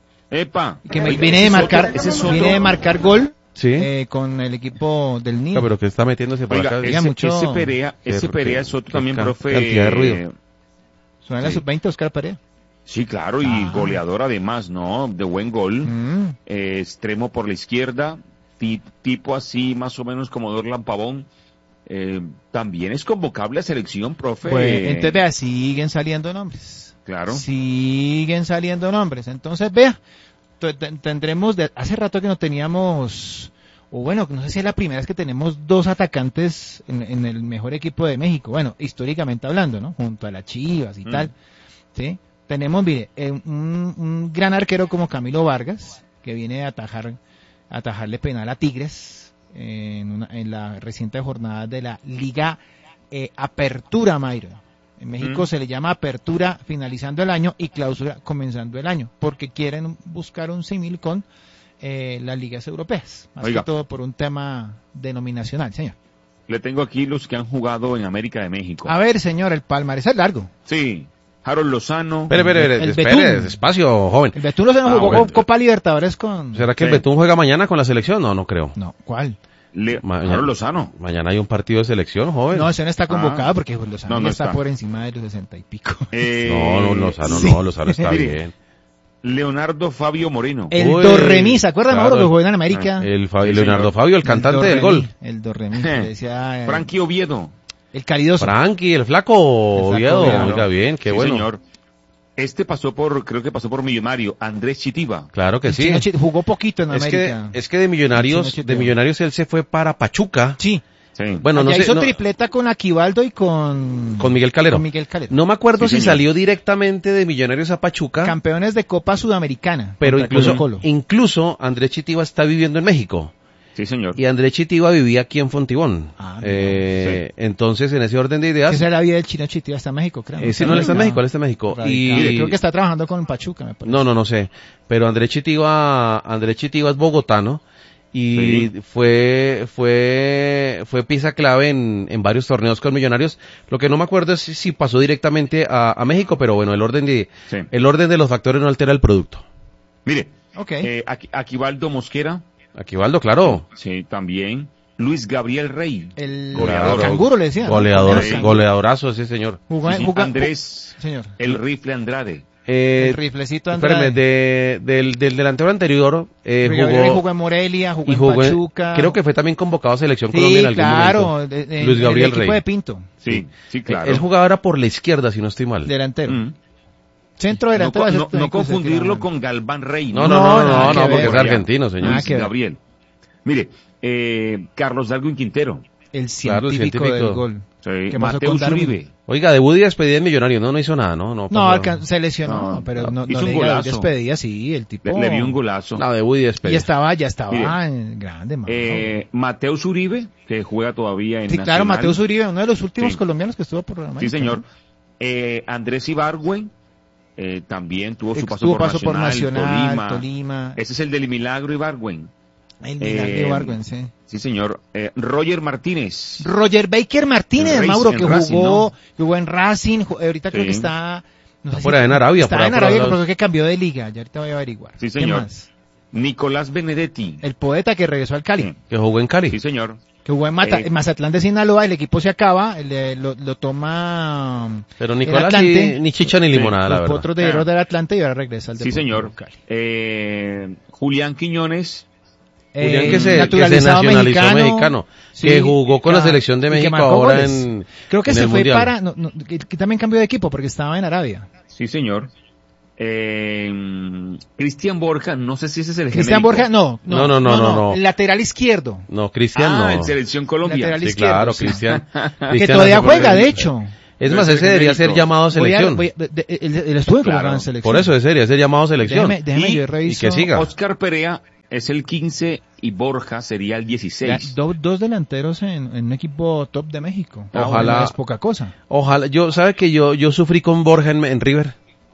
Epa. Que me Oiga, viene ese de es marcar, otro- ese es otro- viene de marcar gol Sí. eh, con el equipo del Nido. Ah, pero que está metiéndose por Oiga, acá. Oiga, ese, mucho- ese Perea, ese Qué- Perea qué- es otro qué también, can- profe. cantidad de ruido. eh, Suena la sí. sub veinte, Oscar Perea. Sí, claro, y Ah. goleador además, ¿no? De buen gol. Mm. Eh, extremo por la izquierda, ti- tipo así más o menos como Dorlan Pavón. Eh, también es convocable a selección, profe. Pues, entonces vea, siguen saliendo nombres. Claro. Siguen saliendo nombres. Entonces vea, t- t- tendremos, de, hace rato que no teníamos, o bueno, no sé si es la primera vez que tenemos dos atacantes en, en el mejor equipo de México. Bueno, históricamente hablando, ¿no? Junto a las Chivas y Mm. tal. ¿Sí? Tenemos, mire, eh, un, un gran arquero como Camilo Vargas, que viene a atajar, a atajarle penal a Tigres en, una, en la reciente jornada de la Liga eh, Apertura, Mayro. En México Mm. se le llama Apertura finalizando el año y Clausura comenzando el año, porque quieren buscar un símil con eh, las ligas europeas, más Oiga. que todo por un tema denominacional, señor. Le tengo aquí los que han jugado en América de México. A ver, señor, el palmarés es largo. Sí, Harold Lozano. Espere, espere, El espere, Betún. espere, despacio, joven. El Betún no se nos Ah, jugó bueno. Copa Libertadores con... ¿Será que el Sí. Betún juega mañana con la selección? No, no creo. No, ¿cuál? Le, Mañana, Harold Lozano. Mañana hay un partido de selección, joven. No, ese no está convocado Ah. porque pues, Lozano No, no ya está, está. por encima de los sesenta y pico. Eh, No, no, Lozano sí. no, Lozano está Mire, bien. Leonardo Fabio Moreno. El Uy, Dorremí, ¿se acuerdan, claro. Mauro, que jugó en América? El Fa- Sí, Leonardo señor. Fabio, el cantante del Dorremí, gol. El Dorremí, que decía... eh, Frankie Oviedo. el calidoso. Frankie, el flaco El flaco Oviedo. Oviedo. Oiga bien, qué Sí, bueno. señor. Este pasó por, creo que pasó por Millonario, Andrés Chitiba. Claro que El sí. Chino Chi- jugó poquito en Es que, América. es que de El Millonarios, Chino de Chitiba. Millonarios él se fue para Pachuca. Sí. Sí. Bueno, no Allá sé, hizo no, tripleta con Aquivaldo y con... con Miguel Calero. Con Miguel Calero. No me acuerdo Sí, si señor. salió directamente de Millonarios a Pachuca, Campeones de Copa Sudamericana. pero contra incluso, Colo-Colo. incluso Andrés Chitiba está viviendo en México. Sí, señor. Y Andrés Chitiba vivía aquí en Fontibón. Ah, Eh, Entonces, en ese orden de ideas, Esa es la vida del Chino Chitiba, está en México, creo. eh, sí, no, él está en México, él está en México. Radical. Y Creo que está trabajando con Pachuca, me parece. No, no, no sé. Pero Andrés Chitiba, Andrés Chitiba es bogotano y Sí. fue, fue, fue pieza clave en, en varios torneos con Millonarios. Lo que no me acuerdo es si, si pasó directamente a, a México, pero bueno, el orden de, Sí. el orden de los factores no altera el producto. Mire, Ok. eh, Aqu- Aquivaldo Mosquera, Aquivaldo, claro. sí, también. Luis Gabriel Rey. el goleador. canguro le decían. ¿no? Goleador, Sí. goleadorazo ese señor. Jugó, Sí, sí, jugó- Andrés, señor. el rifle Andrade. Eh, El riflecito Andrade. espérame, de, del, del delantero anterior, eh, Luis Gabriel jugó, jugó en Morelia, jugó y en jugó en- Pachuca. creo que fue también convocado a Selección Sí, Colombia en algún claro. momento. de- de- Luis en Gabriel el equipo Rey. de Pinto, Sí, sí, claro. Él jugaba ahora por la izquierda, si no estoy mal. delantero. Mm. Centro No, delantero. co- ese no, es el no que usted confundirlo quiera. con Galván Rey. No, no, No, no, no, nada no, que porque ver. es argentino, señor. Nada Luis que ver. Gabriel. Mire, eh, Carlos Darwin Quintero. El Claro, el científico, científico. del gol. Sí, ¿Qué pasó Mateo con Darwin? Uribe. Oiga, debut y despedida en Millonario, no, no hizo nada, ¿no? No, No, pasó- alcan- se lesionó, No, pero no, no, hizo no un le diga golazo. despedida, sí, el tipo. Le, le vi un golazo. No, debut y Y despedida. estaba, ya estaba Mire. en grande, mano. Eh, Mateus Uribe, que juega todavía en sí, claro, Nacional. Mateus Uribe, uno de los últimos Sí. colombianos que estuvo por América. Sí, señor. Eh, Andrés Ibargüen, eh, también tuvo su paso, Estuvo por, paso por Nacional, Nacional, Tolima. Tolima. Ese es el del Milagro Ibargüen. El Milagro eh, Bargüen, sí. Sí, señor. Eh, Roger Martínez. Roger Baker Martínez, En Racing- Mauro, que en Racing, jugó, ¿no? jugó en Racing, ju- ahorita creo Sí. que está... No sé Por allá en Arabia, por Está ahí, en por Arabia, allá. pero creo que cambió de liga, ya ahorita voy a averiguar. Sí, ¿Qué señor. más? Nicolás Benedetti. El poeta que regresó al Cali, Sí, Que jugó en Cali. sí, señor. que jugó en, Mata- Eh. en Mazatlán de Sinaloa, el equipo se acaba, el de- lo, lo toma Pero el Nicolás Atlante, sí, ni chicha ni Sí, limonada, la los verdad. potros de hierro del Atlante y ahora regresa al Sí, Deportivo señor. Cali. Eh, Julián Quiñones. Julián Eh, que se, que se naturalizado nacionalizó mexicano, mexicano, que sí, jugó con la que- selección de y que México marcó ahora goles. en Creo que en se el fue Mundial. para, no, no, que, que también cambió de equipo porque estaba en Arabia. Sí, señor. Eh, Cristian Borja, no sé si ese es el Cristian genérico. Borja, no, no, No, no, no, no, no. lateral izquierdo, No, Cristian Ah, no. en Selección Colombia. Lateral Sí, izquierdo, claro, sí. Cristian. que Cristian todavía hace juega, por- de hecho. Es No más, es ese el debería ser genérico. llamado a Voy a- selección. voy a- de- de- él, él estuvo Claro. convocado en selección. Por eso debería ser llamado a selección. Déjeme, déjeme Y- yo y reviso. que siga. Oscar Perea es el quince y Borja sería el Ya, dieciséis. do- dos delanteros en, en un equipo top de México. Ojalá- No es poca cosa. Ojalá, yo, ¿sabe que yo, yo sufrí con Borja en, en River?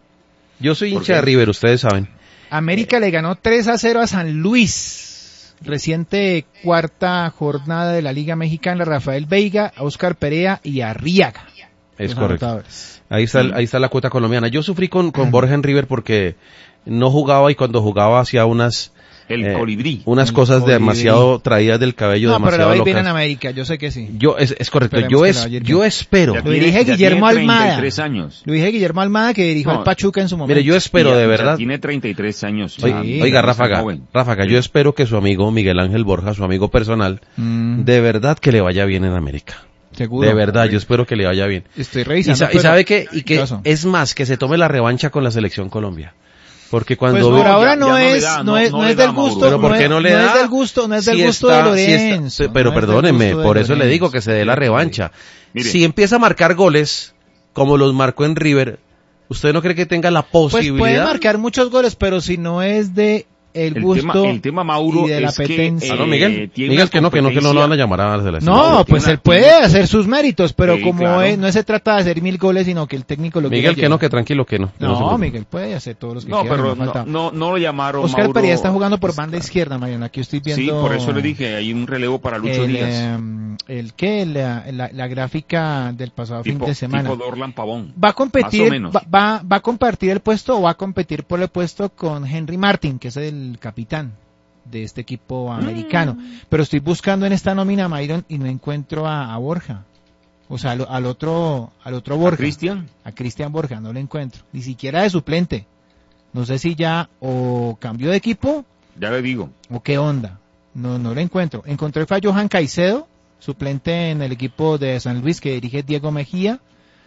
Yo soy ¿Por hincha qué? de River, ustedes saben. América le ganó tres a cero a San Luis. Reciente cuarta jornada de la Liga Mexicana, Rafael Veiga, Oscar Perea y Arriaga. Es los correcto. anotadores. Ahí está, el- ahí está la cuota colombiana. Yo sufrí con, con Borja en River porque no jugaba y cuando jugaba hacía unas, El eh, colibrí. unas El cosas colibrí. demasiado traídas del cabello, No, pero le demasiado va a ir bien en locas. América, yo sé que sí. Yo, es, es correcto, Esperemos yo, que es, le vaya a ir yo bien. espero, Ya Lo dirige tiene- ya Guillermo tiene Almada. treinta y tres años. Lo dije Guillermo Almada que dirigió No. al Pachuca en su momento. mire, yo espero Ya- de ya verdad. Tiene treinta y tres años. Oiga, Sí, oiga, es Ráfaga, joven. Ráfaga, yo espero que su amigo Miguel Ángel Borja, su amigo personal, Mm, de verdad que le vaya bien en América. seguro. De verdad, yo espero que le vaya bien. Estoy Y, revisando. sa- y pero- sabe que, y ¿Qué que pasó? es más, que se tome la revancha con la selección Colombia. Porque cuando Pues ve- por ahora ya- no ya no le es, da, no no- es, no no le es da, del Mauro. gusto, pero ¿por no qué es- no le no da? es del gusto, no es del Si gusto está- de si está- Lorenzo. pero no es del perdónenme, gusto de por eso le digo Lorenzo. que se dé la revancha. Mire. Si empieza a marcar goles, como los marcó en River, ¿usted no cree que tenga la Pues posibilidad? puede marcar muchos goles, pero si no es de el, El gusto tema, el tema Mauro y de la es que, apetencia. Ah, no, eh, Miguel, tiene Miguel una que no, que no, que no lo van a competencia- llamar a la selección. No, Mauro, pues tiene él una- puede tiene- hacer sus méritos, pero Sí, como claro. es- no se trata de hacer mil goles, sino que el técnico lo Miguel quiera que no, llevar. que tranquilo que no. que No, se preocupe. Miguel puede hacer todos los que No, quiera, pero no falta. no, no, no lo llamaron. Oscar Mauro. Perea está jugando por banda izquierda, Mariana. Aquí estoy viendo. Sí, por eso le dije, hay un relevo para Lucho el, Díaz. eh, el que la, la, la gráfica del pasado Tipo, fin de semana. tipo Dorlan Pavón. Va a competir, Más o menos. va, va, va a compartir el puesto o va a competir por el puesto con Henry Martin, que es el capitán. de este equipo americano. Mm. Pero estoy buscando en esta nómina, Myron, y no encuentro a, a Borja. O sea, al, al otro al otro Borja. ¿A Cristian? A Cristian Borja, no lo encuentro. Ni siquiera de suplente. No sé si ya o cambió de equipo. Ya le digo. O qué onda. No, no lo encuentro. Encontré fue a Johan Caicedo, suplente en el equipo de San Luis que dirige Diego Mejía.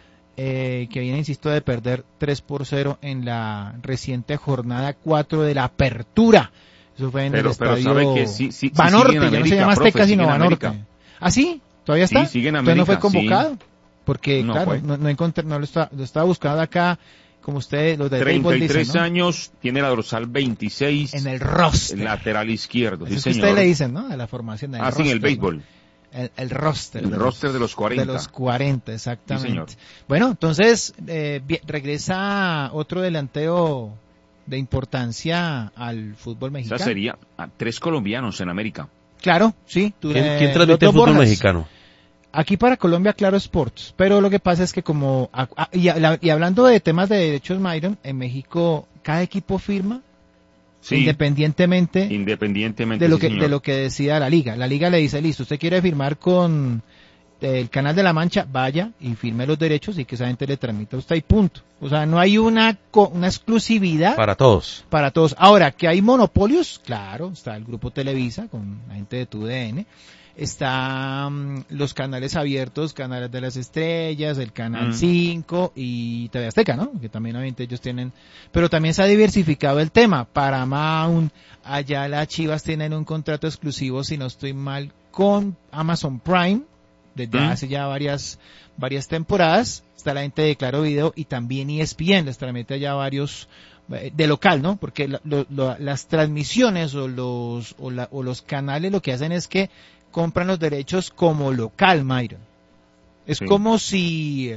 Eh, que viene, insisto, de perder tres por cero en la reciente jornada cuatro de la apertura. Eso fue en pero, el pero estadio sabe que sí, sí, Banorte, sí ya no se llama Azteca, sino Banorte. ¿Ah, sí? ¿Todavía está? Sí, sigue en América. ¿Entonces no fue convocado? Sí. Porque, no claro, fue. no, no encontré, no lo estaba, lo estaba buscando acá, como ustedes, los de treinta y tres béisbol dicen, ¿no? años, tiene la dorsal veintiséis. En el roster. El lateral izquierdo, Eso sí, es que señor. ustedes le dicen, ¿no? De la formación. Ah, sí, en el béisbol. ¿no? El, el roster. El de roster los, de los cuarenta. De los cuarenta, exactamente. Sí, señor. Bueno, entonces, eh, regresa otro delantero de importancia al fútbol mexicano. Esa sería a tres colombianos en América. Claro, sí. Tú, ¿Quién, eh, ¿quién transmite el fútbol Borjas. mexicano? Aquí para Colombia, Claro Sports. Pero lo que pasa es que como... A, a, y, a, y hablando de temas de derechos, Myron, en México cada equipo firma Sí, independientemente, independientemente de lo sí, que señor. de lo que decida la liga. La liga le dice, listo, usted quiere firmar con el Canal de la Mancha, vaya y firme los derechos y que esa gente le transmita a usted y punto. O sea, no hay una una exclusividad Para todos. para todos. Ahora, que hay monopolios, claro, está el Grupo Televisa con la gente de T U D N, está um, los canales abiertos, Canales de las Estrellas, el Canal Mm. cinco y T V Azteca, ¿no? Que también obviamente ellos tienen, pero también se ha diversificado el tema. Paramount, allá las Chivas tienen un contrato exclusivo, si no estoy mal, con Amazon Prime, desde Mm. hace ya varias varias temporadas. Está la gente de Claro Video y también E S P N les transmite allá varios eh, de local, ¿no? Porque la, lo, lo, las transmisiones o los o, la, o los canales lo que hacen es que compran los derechos como local, Myron. Es Sí. como si,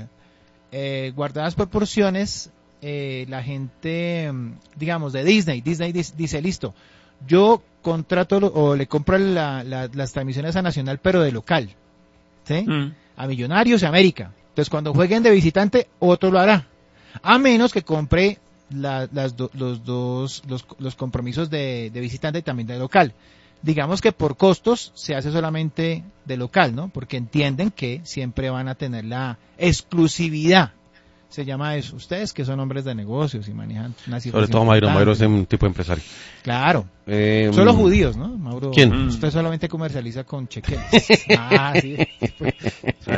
eh, guardadas proporciones, eh, la gente, digamos, de Disney, Disney dice, dice listo, yo contrato lo, o le compro la, la, las transmisiones a Nacional, pero de local, ¿sí? Mm. A Millonarios y América. Entonces, cuando jueguen de visitante, otro lo hará. A menos que compre la, las do, los dos, los, los compromisos de, de visitante y también de local. Digamos que por costos se hace solamente de local, ¿no? Porque entienden que siempre van a tener la exclusividad. Se llama eso. Ustedes que son hombres de negocios y manejan una Sobre todo Mayro, Mayro es un tipo de empresario. Claro. Eh, Solo judíos, ¿no, Mauro? ¿Quién? Usted solamente comercializa con cheques. Ah, sí. Sí.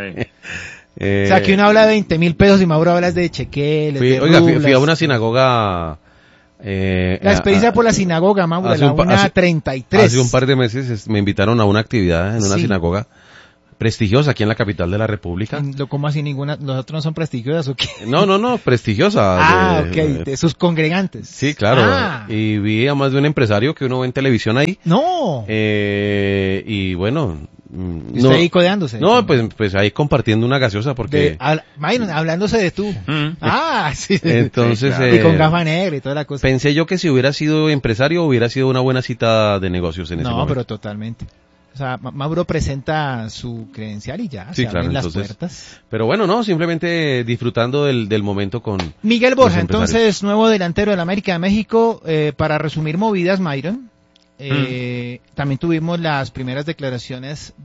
Eh, O sea, que uno habla de veinte mil pesos y Mauro habla de chequeles, fui, de oiga, fui, rublas. fui a una sinagoga. Eh, La experiencia a- por la sinagoga, Mauro, hace la un pa- una hace- treinta y tres. Hace un par de meses es- me invitaron a una actividad en una Sí. sinagoga prestigiosa aquí en la capital de la República. Lo como así ninguna, los otros no son prestigiosas o qué. No, no, no, prestigiosa. Ah, de- ok, de sus congregantes. Sí, claro. Ah. Y vi a más de un empresario que uno ve en televisión ahí. No. Eh, y bueno, mm, Y usted ahí codeándose. no, pues, pues ahí compartiendo una gaseosa porque De, habla- Myron, hablándose de tú. Mm. Ah, sí. entonces Sí, claro. Y con eh, gafa negra y toda la cosa. pensé yo que si hubiera sido empresario hubiera sido una buena cita de negocios en ese No, momento. pero totalmente. O sea, Ma- Mauro presenta su credencial y ya, Sí, se claro, abren las entonces- puertas. Pero bueno, no, simplemente disfrutando del, del momento con... Miguel Borja, los empresarios. entonces, nuevo delantero del América de México. Eh, para resumir movidas, Myron, eh, Mm. también tuvimos las primeras declaraciones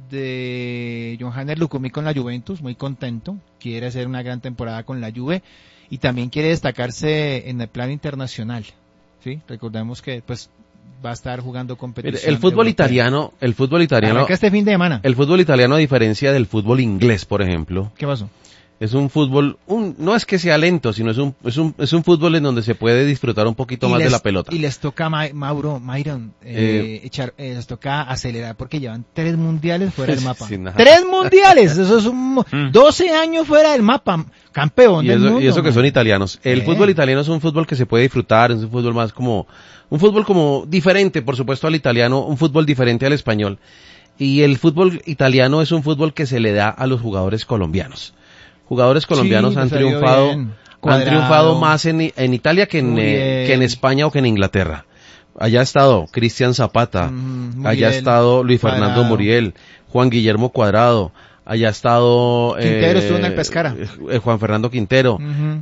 de Johannes Lucumí con la Juventus, muy contento, quiere hacer una gran temporada con la Juve y también quiere destacarse en el plano internacional. Sí, recordemos que pues va a estar jugando Mire, competición. el fútbol europea. italiano, el fútbol italiano, Arranca este fin de semana. el fútbol italiano a diferencia del fútbol inglés, por ejemplo, ¿Qué pasó? es un fútbol, un, no es que sea lento, sino es un, es un, es un fútbol en donde se puede disfrutar un poquito Y más de les- la pelota. Y les toca, Ma- Mauro, Myron, eh, echar, eh, les toca acelerar porque llevan tres mundiales fuera del mapa. Sí, nada. ¡Tres mundiales! Eso es un... mo- Mm. doce años fuera del mapa. Campeón Y del eso, mundo. y eso que man. son italianos. El Bien. fútbol italiano es un fútbol que se puede disfrutar, es un fútbol más como, un fútbol como diferente, por supuesto, al italiano, un fútbol diferente al español. Y el fútbol italiano es un fútbol que se le da a los jugadores colombianos. Jugadores colombianos Sí, han les ha ido triunfado, bien. han Cuadrado. triunfado más en, en Italia que en, Muy eh, bien. que en España o que en Inglaterra. Allá ha estado Cristian Zapata, Mm, allá ha Muriel, estado Luis Fernando Cuadrado. Muriel, Juan Guillermo Cuadrado, Allá ha estado... Quintero eh, estuvo en el Pescara. eh, Juan Fernando Quintero. Ujú.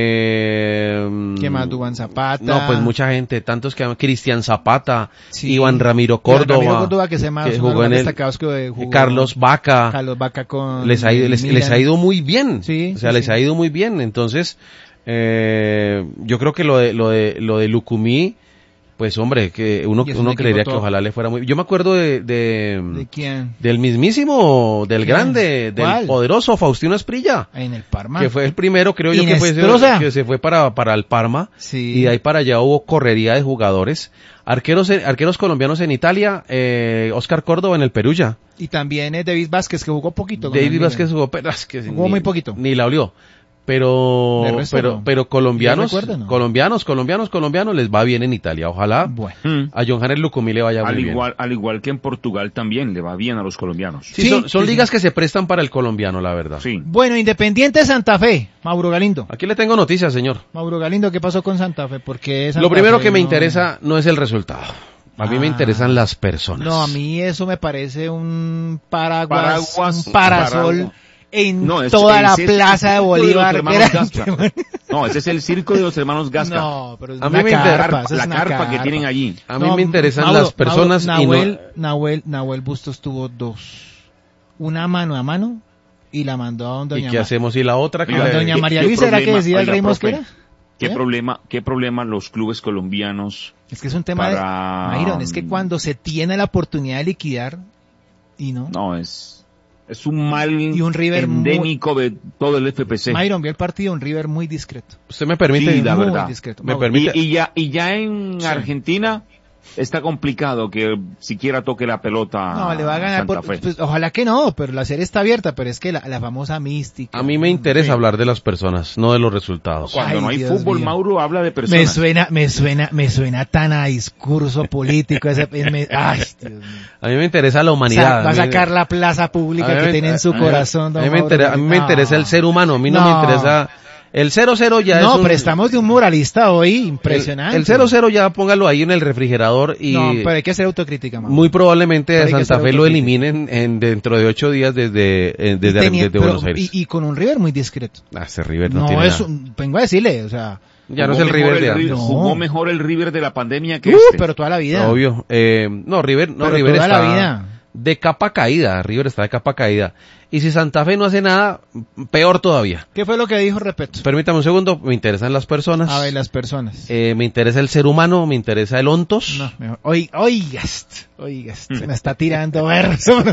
eh, ¿Qué más? Duván Zapata. No, pues mucha gente, tantos que Cristian Zapata, Sí. Iván Ramiro Iván Córdoba, Ramiro Córdoba, que se más que jugó en el, destacados que jugó, Carlos Vaca, Carlos Vaca con les ha ido, les, Milan. les ha ido muy bien, Sí, o sea, sí, les sí. ha ido muy bien, entonces, eh, yo creo que lo de, lo de, lo de Lucumí, pues hombre, que uno, Y es un uno equipo creería que top. ojalá le fuera muy, yo me acuerdo de, de, ¿De quién? del mismísimo, del ¿Quién? grande, del ¿Cuál? poderoso Faustino Esprilla. En el Parma. Que fue el primero, creo yo que fue Inestrosa. que se fue para, para el Parma. Sí. Y de ahí para allá hubo correría de jugadores. Arqueros, arqueros colombianos en Italia, eh, Oscar Córdoba en el Perugia. Y también es David Vázquez, que jugó poquito. con el David Milan. Vázquez jugó, pero es que Jugó ni, muy poquito. Ni la olió. Pero, De resto, pero, no. pero colombianos, ¿Yo recuerdo, no? colombianos, colombianos, colombianos les va bien en Italia. Ojalá Bueno. Mm. a John Janer Lucumí le vaya muy Al bien. igual, al igual que en Portugal también le va bien a los colombianos. Sí, Sí, son, son sí, ligas sí. que se prestan para el colombiano, la verdad. Sí. Bueno, Independiente Santa Fe, Mauro Galindo. Aquí le tengo noticias, señor. Mauro Galindo, ¿qué pasó con Santa Fe? Porque Santa Lo primero Fe que me no- interesa no es el resultado. A mí me Ah. interesan las personas. No, a mí eso me parece un paraguas, Paraguas, un parasol paraguas. en No, es- toda la ese es el plaza de circo los Bolívar. hermanos que era- Gasca. No, ese es el circo de los hermanos Gasca. No, pero es A una mí me carpa, interesa eso es la una carpa que carpa. tienen allí. A mí No, me interesan Mauro, las personas Mauro, y no... Nahuel, Nahuel, Nahuel Bustos tuvo dos. Una mano a mano y la mandó a doña ¿Y qué Ma- hacemos? ¿Y la otra? a que la- doña ¿qué- María qué Luisa, ¿era que problema? decía el Oiga, Rey profe, Mosquera? ¿Qué ¿Eh? problema, qué problema los clubes colombianos? Es que es un tema Para- de... Mayron, es que cuando se tiene la oportunidad de liquidar y no... No, es, es un mal Y un River endémico de todo el F P C. Mayron vio el partido, un River muy discreto. ¿Usted me permite? Sí, la muy verdad. discreto. Me Mauro. permite- Y, y ya, y ya en Sí. Argentina está complicado que siquiera toque la pelota. No, le va a ganar Santa por, Fe. pues, ojalá que no, pero la serie está abierta, pero es que la, la famosa mística. A mí me interesa Sí. hablar de las personas, no de los resultados. Cuando Ay, no hay Dios fútbol, mío. Mauro habla de Me personas. suena, me suena, me suena tan a discurso político ese, me- ay, Dios mío. A mí me interesa la Sa- humanidad. va a mí- sacar la plaza a pública mí que me- tiene en su a mí- corazón, don A mí me, Mauro. interesa, a mí me No. interesa el ser humano, a mí no, No. me interesa... El cero cero ya No, es un... pero estamos de un moralista hoy el- impresionante. El cero cero ya póngalo ahí en el refrigerador y... No, pero hay que hacer autocrítica, Mauro. Muy probablemente Pero a hay que Santa ser Fe lo autocrítico. eliminen en, dentro de ocho días desde, eh, desde, Y tenía- desde pero- Buenos Aires. y, y con un River muy discreto. Ah, ese River no, No, tiene es nada. un, vengo a decirle, o sea, Ya no es Jugó el mejor River de River- antes. No. Jugó mejor el River de la pandemia que uh, este. pero toda la vida. Obvio. Eh, no, River, no, Pero River toda está la vida. de capa caída. River está de capa caída. Y si Santa Fe no hace nada, peor todavía. ¿Qué fue lo que dijo Repeto? Permítame un segundo, me interesan las personas. A ver, las personas. Eh, me interesa el ser humano, me interesa el ontos. No, mejor. Oiga, oigas, oigas, se me está tirando verso,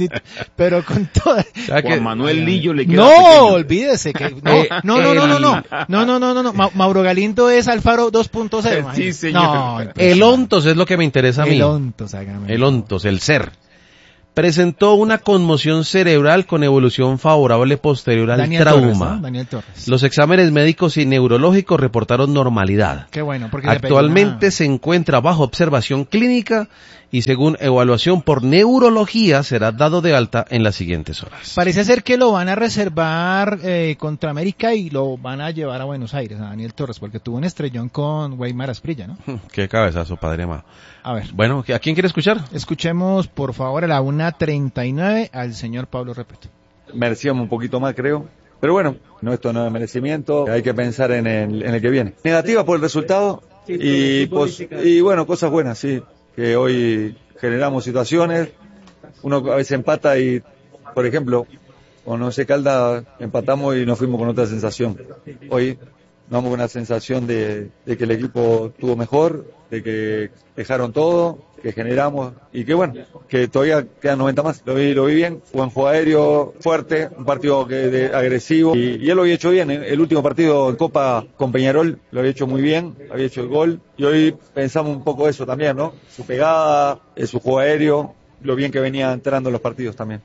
pero con toda... O sea que- Juan Manuel Lillo le queda No, pequeño. olvídese que... No, Eh, no, no, no, no, no, el- no, no, no, no, no, Ma- Mauro Galindo es Alfaro dos punto cero. Sí, imagínate. señor. No, El ontos es lo que me interesa a mí. El ontos, hágame. El ontos, el ser. Presentó una conmoción cerebral con evolución favorable posterior al Daniel trauma. Torres, ¿no? Daniel Torres. Los exámenes médicos y neurológicos reportaron normalidad. Qué bueno, porque se pegó Actualmente una- se encuentra bajo observación clínica y según evaluación por neurología será dado de alta en las siguientes horas. Parece ser que lo van a reservar eh, contra América y lo van a llevar a Buenos Aires, a Daniel Torres, porque tuvo un estrellón con Weimar Asprilla, ¿no? Qué cabezazo, padre amado. A ver, Bueno, ¿a quién quiere escuchar? escuchemos por favor a la una treinta y nueve al señor Pablo Repeto. Merecíamos un poquito más, creo. Pero bueno, no, esto no es merecimiento, hay que pensar en el, en el que viene. Negativa por el resultado y, pos- y bueno, cosas buenas, sí, que hoy generamos situaciones, uno a veces empata y, por ejemplo, con Once Caldas empatamos y nos fuimos con otra sensación. Hoy nos vamos con una sensación de, de que el equipo estuvo mejor, de que dejaron todo, que generamos y que bueno, que todavía quedan noventa más. Lo vi, lo vi bien, buen juego aéreo, fuerte, un partido que de, agresivo y, y él lo había hecho bien. ¿eh? El último partido en Copa con Peñarol lo había hecho muy bien, había hecho el gol y hoy pensamos un poco eso también, ¿no? Su pegada, eh, su juego aéreo, lo bien que venía entrando en los partidos también.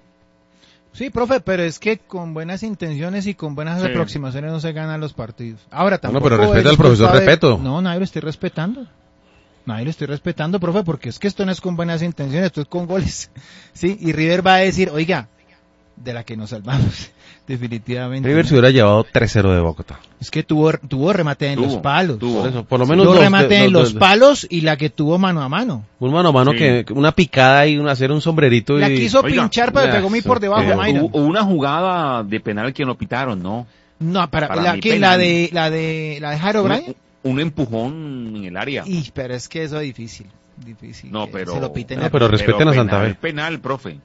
Sí, profe, pero es que con buenas intenciones y con buenas Sí. aproximaciones no se ganan los partidos. Ahora tampoco. pero respeta es al profesor culpa de- Repeto. No, nadie lo estoy respetando. Nadie lo estoy respetando, profe, porque es que esto no es con buenas intenciones, esto es con goles. Sí, y River va a decir, oiga, de la que nos salvamos. definitivamente. River se hubiera llevado tres cero de Bogotá. Es que tuvo, tuvo remate en Tuvo, los palos. tuvo. Por eso, por lo menos Dos dos remate de- en dos los de- palos y la que tuvo mano a mano. Un mano a mano Sí. que una picada y un, hacer un sombrerito La y quiso Oiga, pinchar, pero ya, pegó muy eso por debajo, que- Mayra. Hubo hubo una jugada de penal que no pitaron, ¿no? No, para, para la, mí que penal. la de, la de, la de Jairo Un, Bryan. un empujón en el área. Y, pero es que eso es difícil, difícil. No, que pero... se lo piten. No, pero respeten a penal, Santa Fe. Penal, profe.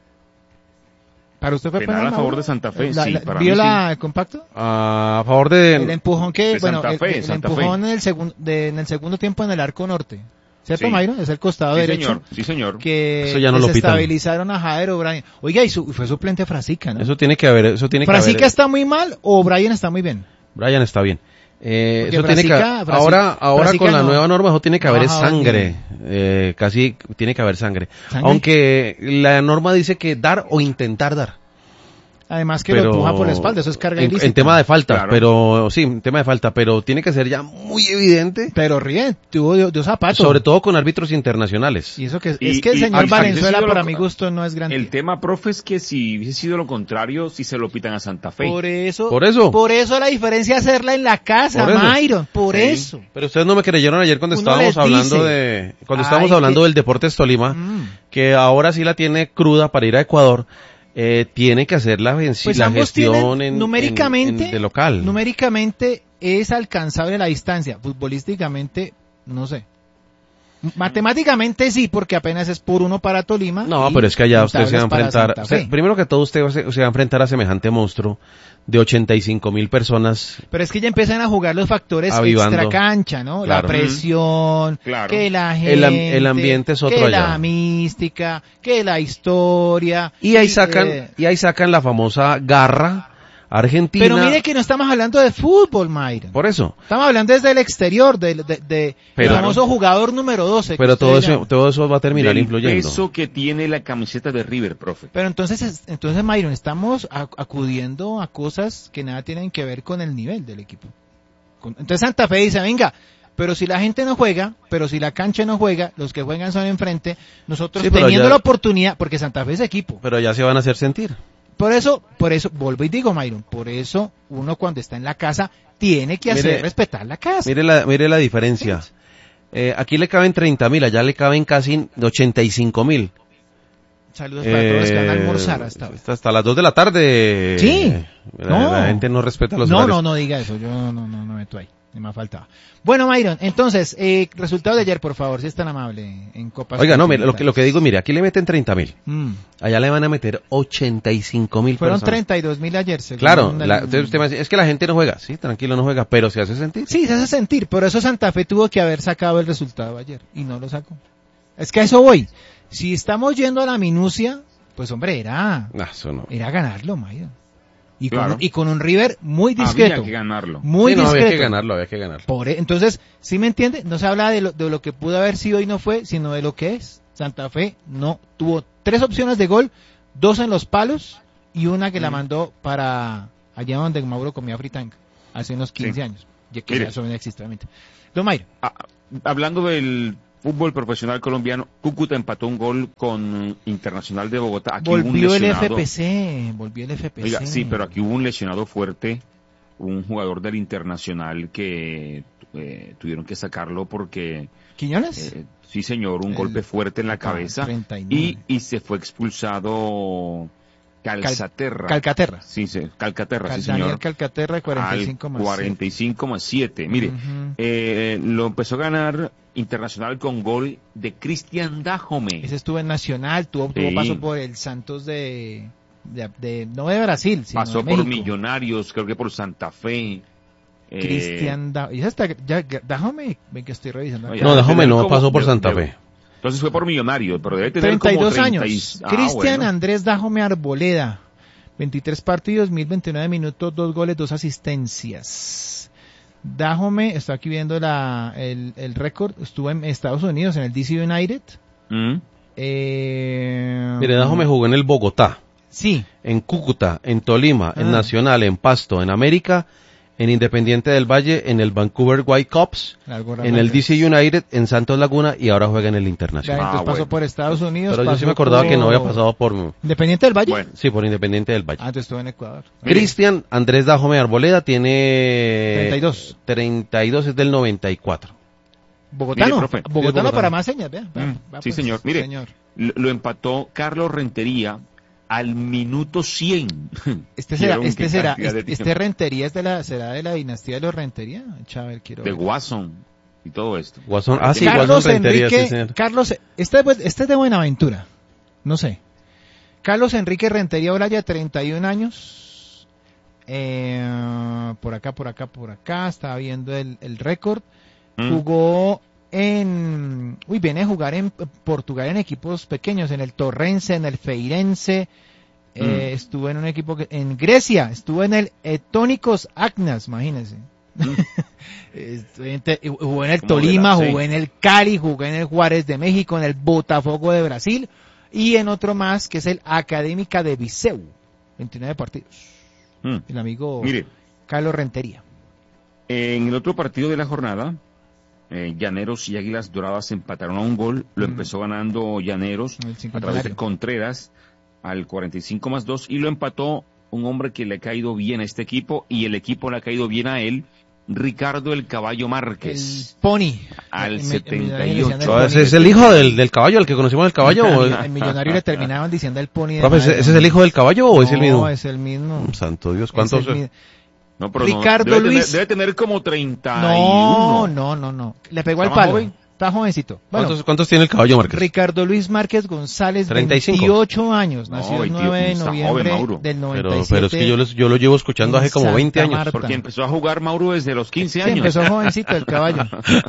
¿Para usted fue penal penal, a favor Mauro? de Santa Fe, La- sí, la- para ¿Vio mí la, el compacto? a favor de... El empujón que, de bueno, Santa el, Fe, el Santa empujón Fe. en el segundo, de, en el segundo tiempo en el arco norte. ¿Cierto, Sí. Mayro? Es el costado Sí, derecho. señor, sí, señor. Que Eso ya no lo pitan. desestabilizaron a Jairo Bryan. Oiga, y su, fue suplente Frasica, ¿no? Eso tiene que haber, eso tiene que ¿Frasica haber. está muy mal o Bryan está muy bien? Brian está bien. Eh, Porque eso tiene que, Frasica- Frasica- ahora, ahora Frasica con la no- nueva norma, eso tiene que no haber bajaba el sangre. nivel. Eh, casi tiene que haber sangre. ¿Sangre? Aunque la norma dice que dar o intentar dar. Además que pero lo empuja por la espalda, eso es carga en, ilícita. en tema de falta, Claro. pero sí, en tema de falta, pero tiene que ser ya muy evidente, Pero ríe, tuvo de, de zapato. sobre todo con árbitros internacionales. Y eso que, Y- es que el y- señor y- Valenzuela, y- para mi gusto, no es grande. El tema, profe, es que si hubiese sido lo contrario, si se lo pitan a Santa Fe. Por eso, Por eso. por eso la diferencia es hacerla en la casa, Por eso. Myron, por Sí. eso. Pero ustedes no me creyeron ayer cuando Uno estábamos les hablando dice, de, cuando "Ay, estábamos hablando que- del Deportes Tolima, Mm. que ahora sí la tiene cruda para ir a Ecuador, eh, tiene que hacer la, gen- Pues la ambos gestión tienen, en, numéricamente, en- en- de local. numéricamente es alcanzable la distancia, futbolísticamente, no sé. Matemáticamente sí, porque apenas es por uno para Tolima. No, y pero es que allá usted se va a tablas para enfrentar, Santa usted- Fe. primero que todo usted va a se, se va a enfrentar a semejante monstruo de ochenta y cinco mil personas. Pero es que ya empiezan a jugar los factores Avivando. extra cancha, ¿no? Claro. La presión, Claro. que la El gente, am- el ambiente es otro que allá. la mística, que la historia. Y ahí sacan, eh, y ahí sacan la famosa garra argentina. pero mire que no estamos hablando de fútbol, Mayra. Por eso. Estamos hablando desde el exterior, de, de, de Pero- el famoso jugador número doce. que Pero todo ustedes eso, llaman. todo eso va a terminar Del influyendo. peso que tiene la camiseta de River, profe. Pero entonces, es- entonces Mayron, estamos a- acudiendo a cosas que nada tienen que ver con el nivel del equipo. Con- Entonces Santa Fe dice, venga, pero si la gente no juega, pero si la cancha no juega, los que juegan son enfrente, nosotros Sí, pero teniendo ya- la oportunidad, porque Santa Fe es equipo. Pero ya se van a hacer sentir. Por eso, por eso, vuelvo y digo, Mayron, por eso uno cuando está en la casa tiene que hacer Mire- respetar la casa. Mire la, mire la diferencia. Eh, aquí le caben treinta mil, allá le caben casi ochenta y cinco mil. Saludos para todos que van a almorzar hasta ahora. hasta, hasta las dos de la tarde. Sí. La, No. la gente no respeta los No, horarios. no, no diga eso, yo no, no, no me meto ahí, ni me faltaba. Bueno, Mayron, entonces, eh, resultado de ayer, por favor, si es tan amable, en Copas. Oiga, no, mire, lo que, lo que digo, mire, aquí le meten treinta mil. Mm. Allá le van a meter ochenta y cinco mil Fueron personas. treinta y dos mil ayer, según Claro, el- la- entonces usted me dice, es que la gente no juega. Sí, tranquilo, no juega, pero se hace sentir. Sí, se hace sentir, por eso Santa Fe tuvo que haber sacado el resultado ayer, y no lo sacó. Es que a eso voy. Si estamos yendo a la minucia, pues hombre, era, No, eso no. era ganarlo, Mayron. Y, Claro. con, y con un River muy discreto. Había que ganarlo. Muy Sí, no, discreto. había que ganarlo, había que ganarlo. Por, e- entonces, ¿sí me entiende? No se habla de lo, de lo que pudo haber sido y no fue, sino de lo que es. Santa Fe no tuvo tres opciones de gol, dos en los palos y una que la mandó para allá donde Mauro comía fritanga, hace unos quince Sí. años. Ya que Mire. eso no existe, obviamente. Don Mayro, Ah, hablando del fútbol profesional colombiano, Cúcuta empató un gol con Internacional de Bogotá. Aquí hubo un volvió el lesionado. F P C, volvió el F P C. Oiga, sí, pero aquí hubo un lesionado fuerte, un jugador del Internacional que eh, tuvieron que sacarlo porque, ¿Quiñones? eh, sí señor, un El- golpe fuerte en la ah, cabeza treinta y nueve. y, y se fue expulsado Calcaterra. Calcaterra. Sí, sí, Calcaterra, Cal- sí Daniel señor. Calcaterra, cuarenta y cinco Al más. cuarenta y cinco más siete. Mire, Ujú. eh, lo empezó a ganar Internacional con gol de Cristian Dajome. Ese estuvo en Nacional, tuvo, tuvo Sí. paso por el Santos de, de, de- no de Brasil, sino Pasó de por México. Millonarios, creo que por Santa Fe. Eh, Cristian Da- y esa está, ya, ya- déjame, ven que estoy revisando acá. Oye, No, déjame, no, como- pasó por de- Santa de- Fe. Entonces fue por Millonarios, pero debe tener treinta y dos como treinta y- años. Ah, Cristian bueno. Andrés Dajome Arboleda, veintitrés partidos, mil veintinueve minutos, dos goles, dos asistencias. Dajome, está aquí viendo la, el, el récord, estuvo en Estados Unidos, en el D C United. Mm. Eh, Mire, Dajome jugó en el Bogotá, Sí, en Cúcuta, en Tolima, en Ah. Nacional, en Pasto, en América, en Independiente del Valle, en el Vancouver Whitecaps, en el D C United, en Santos Laguna y ahora juega en el Internacional. Ya, entonces Ah, pasó bueno. por Estados Unidos. Pero yo sí pasó me acordaba por- que no había pasado por... ¿Independiente del Valle? Bueno. Sí, por Independiente del Valle. Ah, entonces estuvo en Ecuador. Cristian Andrés Dajome Arboleda tiene... treinta y dos. treinta y dos, es del noventa y cuatro. Bogotano. Mire, profe. Bogotano, Bogotano. para más señas, vea. vea, Mm, vea, sí, pues, señor. Mire, señor. Lo, lo empató Carlos Rentería al minuto cien. Este será, Vieron este qué será, cantidad de este, este tiempo. Rentería es de la, será de la dinastía de los Rentería. Chávez, quiero De ver. Watson y todo esto. Guasón, ah, sí, Carlos Guasón Rentería, Enrique, sí, señor. Carlos, este, es de- este es de Buenaventura, no sé. Carlos Enrique Rentería Olaya, treinta y un años. Eh, por acá, por acá, por acá, estaba viendo el, el récord. Mm. Jugó en, uy, viene a jugar en Portugal en equipos pequeños, en el Torrense, en el Feirense. Eh, Mm. estuvo en un equipo que, en Grecia, estuvo en el Etónicos Agnas, imagínense. Estuvo en te- jugó en el Como de Tolima, la- sí. jugó en el Cali, jugó en el Juárez de México, en el Botafogo de Brasil y en otro más que es el Académica de Viseu, veintinueve partidos. Mm. El amigo Mire, Carlos Rentería. en el otro partido de la jornada, eh, Llaneros y Águilas Doradas empataron a un gol. Lo Mm. empezó ganando Llaneros El a través de cincuentenario. Contreras al cuarenta y cinco más dos y lo empató un hombre que le ha caído bien a este equipo y el equipo le ha caído bien a él, Ricardo el Caballo El Márquez. Pony. Al El- el- setenta el- y ocho. el- Ah, el- ¿Ese es el hijo del, del caballo, el que conocimos el caballo? ¿O El, el millonario le terminaban diciendo el Pony. de Profe, ¿ese, madre. ese es el hijo del caballo o es el No, mismo? es el mismo. Santo Dios, Es ¿cuántos? el mi- No, pero no, Ricardo debe tener- Luis. debe tener como treinta y No, uno. no, no, no. Le pegó al ¿Está más palo. joven? Está jovencito. Bueno, ¿Cuántos, cuántos tiene el caballo Márquez? Ricardo Luis Márquez González, treinta y cinco. veintiocho años, No, nació el veintiocho, nueve de está joven, noviembre Mauro. del noventa y Pero, siete. pero es que yo, les- yo lo llevo escuchando en hace como veinte Santa años. Marta. Porque empezó a jugar Mauro desde los quince Sí, años. empezó jovencito el caballo.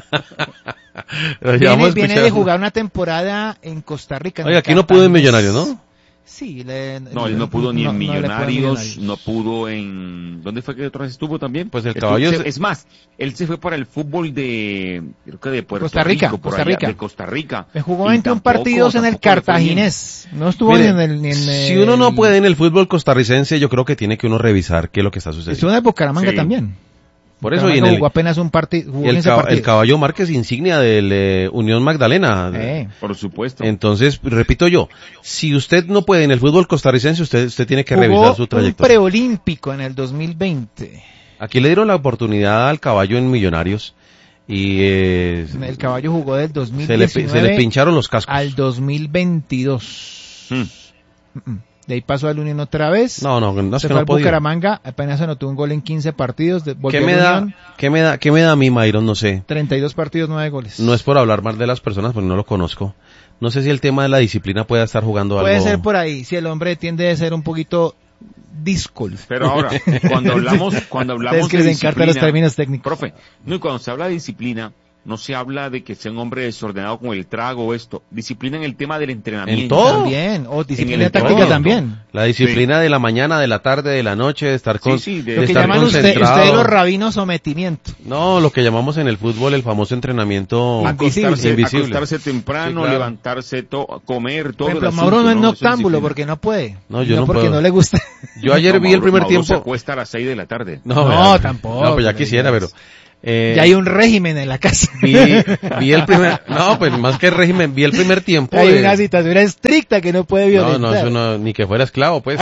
Lo Viene, llevamos viene de escuchando. jugar una temporada en Costa Rica. en Oiga, el aquí no pudo en Cartaginés. Millonarios, ¿no? Sí. Le, No, él no pudo ni en no- no le pudo en Millonarios, no pudo en... ¿Dónde fue que otra vez estuvo también? Pues el Estuvo- caballo se- es- Es más, él se fue para el fútbol de... Creo que de Puerto Costa Rica, Rico, por Costa allá, Rica. de Costa Rica. Me jugó Y veintiún tampoco- partidos en el tampoco le fue bien. Cartaginés. No estuvo Mire, ni en el... Ni en si el- uno no puede en el fútbol costarricense, yo creo que tiene que uno revisar qué es lo que está Estuvo sucediendo. en el Bucaramanga Sí. también. Por eso, y en Bucaramanga el, jugó apenas un partido. Jugó y el, quince cab- partidos. el caballo Márquez insignia del eh, Unión Magdalena. Eh. Por supuesto. Entonces, repito yo, si usted no puede en el fútbol costarricense, usted, usted tiene que Jugó revisar su un trayectoria. preolímpico en el dos mil veinte. Aquí le dieron la oportunidad al caballo en Millonarios y eh, El caballo jugó del se, le, pi- se le pincharon los cascos. al dos mil veintidós. Mm. Mm, mm. De ahí pasó al Unión otra vez. No, no, no es se que fue no al podía. Bucaramanga, apenas anotó un gol en quince partidos. De, volvió ¿Qué me al da, Unión, qué me da, qué me da a mí, Mayron? No sé. treinta y dos partidos, nueve goles. No es por hablar mal de las personas, porque no lo conozco. No sé si el tema de la disciplina pueda estar jugando Puede algo. ser por ahí, si el hombre tiende a ser un poquito díscolo. Pero ahora, cuando hablamos, cuando hablamos Es que de les encantan los disciplina, términos técnicos. profe, no, y cuando se habla de disciplina, no se habla de que sea un hombre desordenado con el trago o esto. Disciplina en el tema del entrenamiento. En todo. También, o disciplina el táctica todo. también. La disciplina de la mañana, de la tarde, de la noche, de estar con, Sí, sí, de- de Lo que estar llaman usted, concentrado. ustedes los rabinos sometimiento. No, lo que llamamos en el fútbol el famoso entrenamiento Acostarse, invisible. acostarse temprano, Sí, claro. levantarse, to- comer, todo Por ejemplo, el Mauro asunto, no es Esa noctámbulo disciplina. porque no puede. No, yo no porque puedo. no le gusta. Yo ayer No, vi el Mauro- primer Mauro se tiempo. acuesta a las seis de la tarde. No, No, vea, tampoco, No, pues ya pero quisiera, ya pero. es- eh, Ya hay un régimen en la casa. vi, vi el primer. No, pues más que régimen, vi el primer tiempo. Hay de- una situación estricta que no puede No, violentar. no, eso no, ni que fuera esclavo, pues.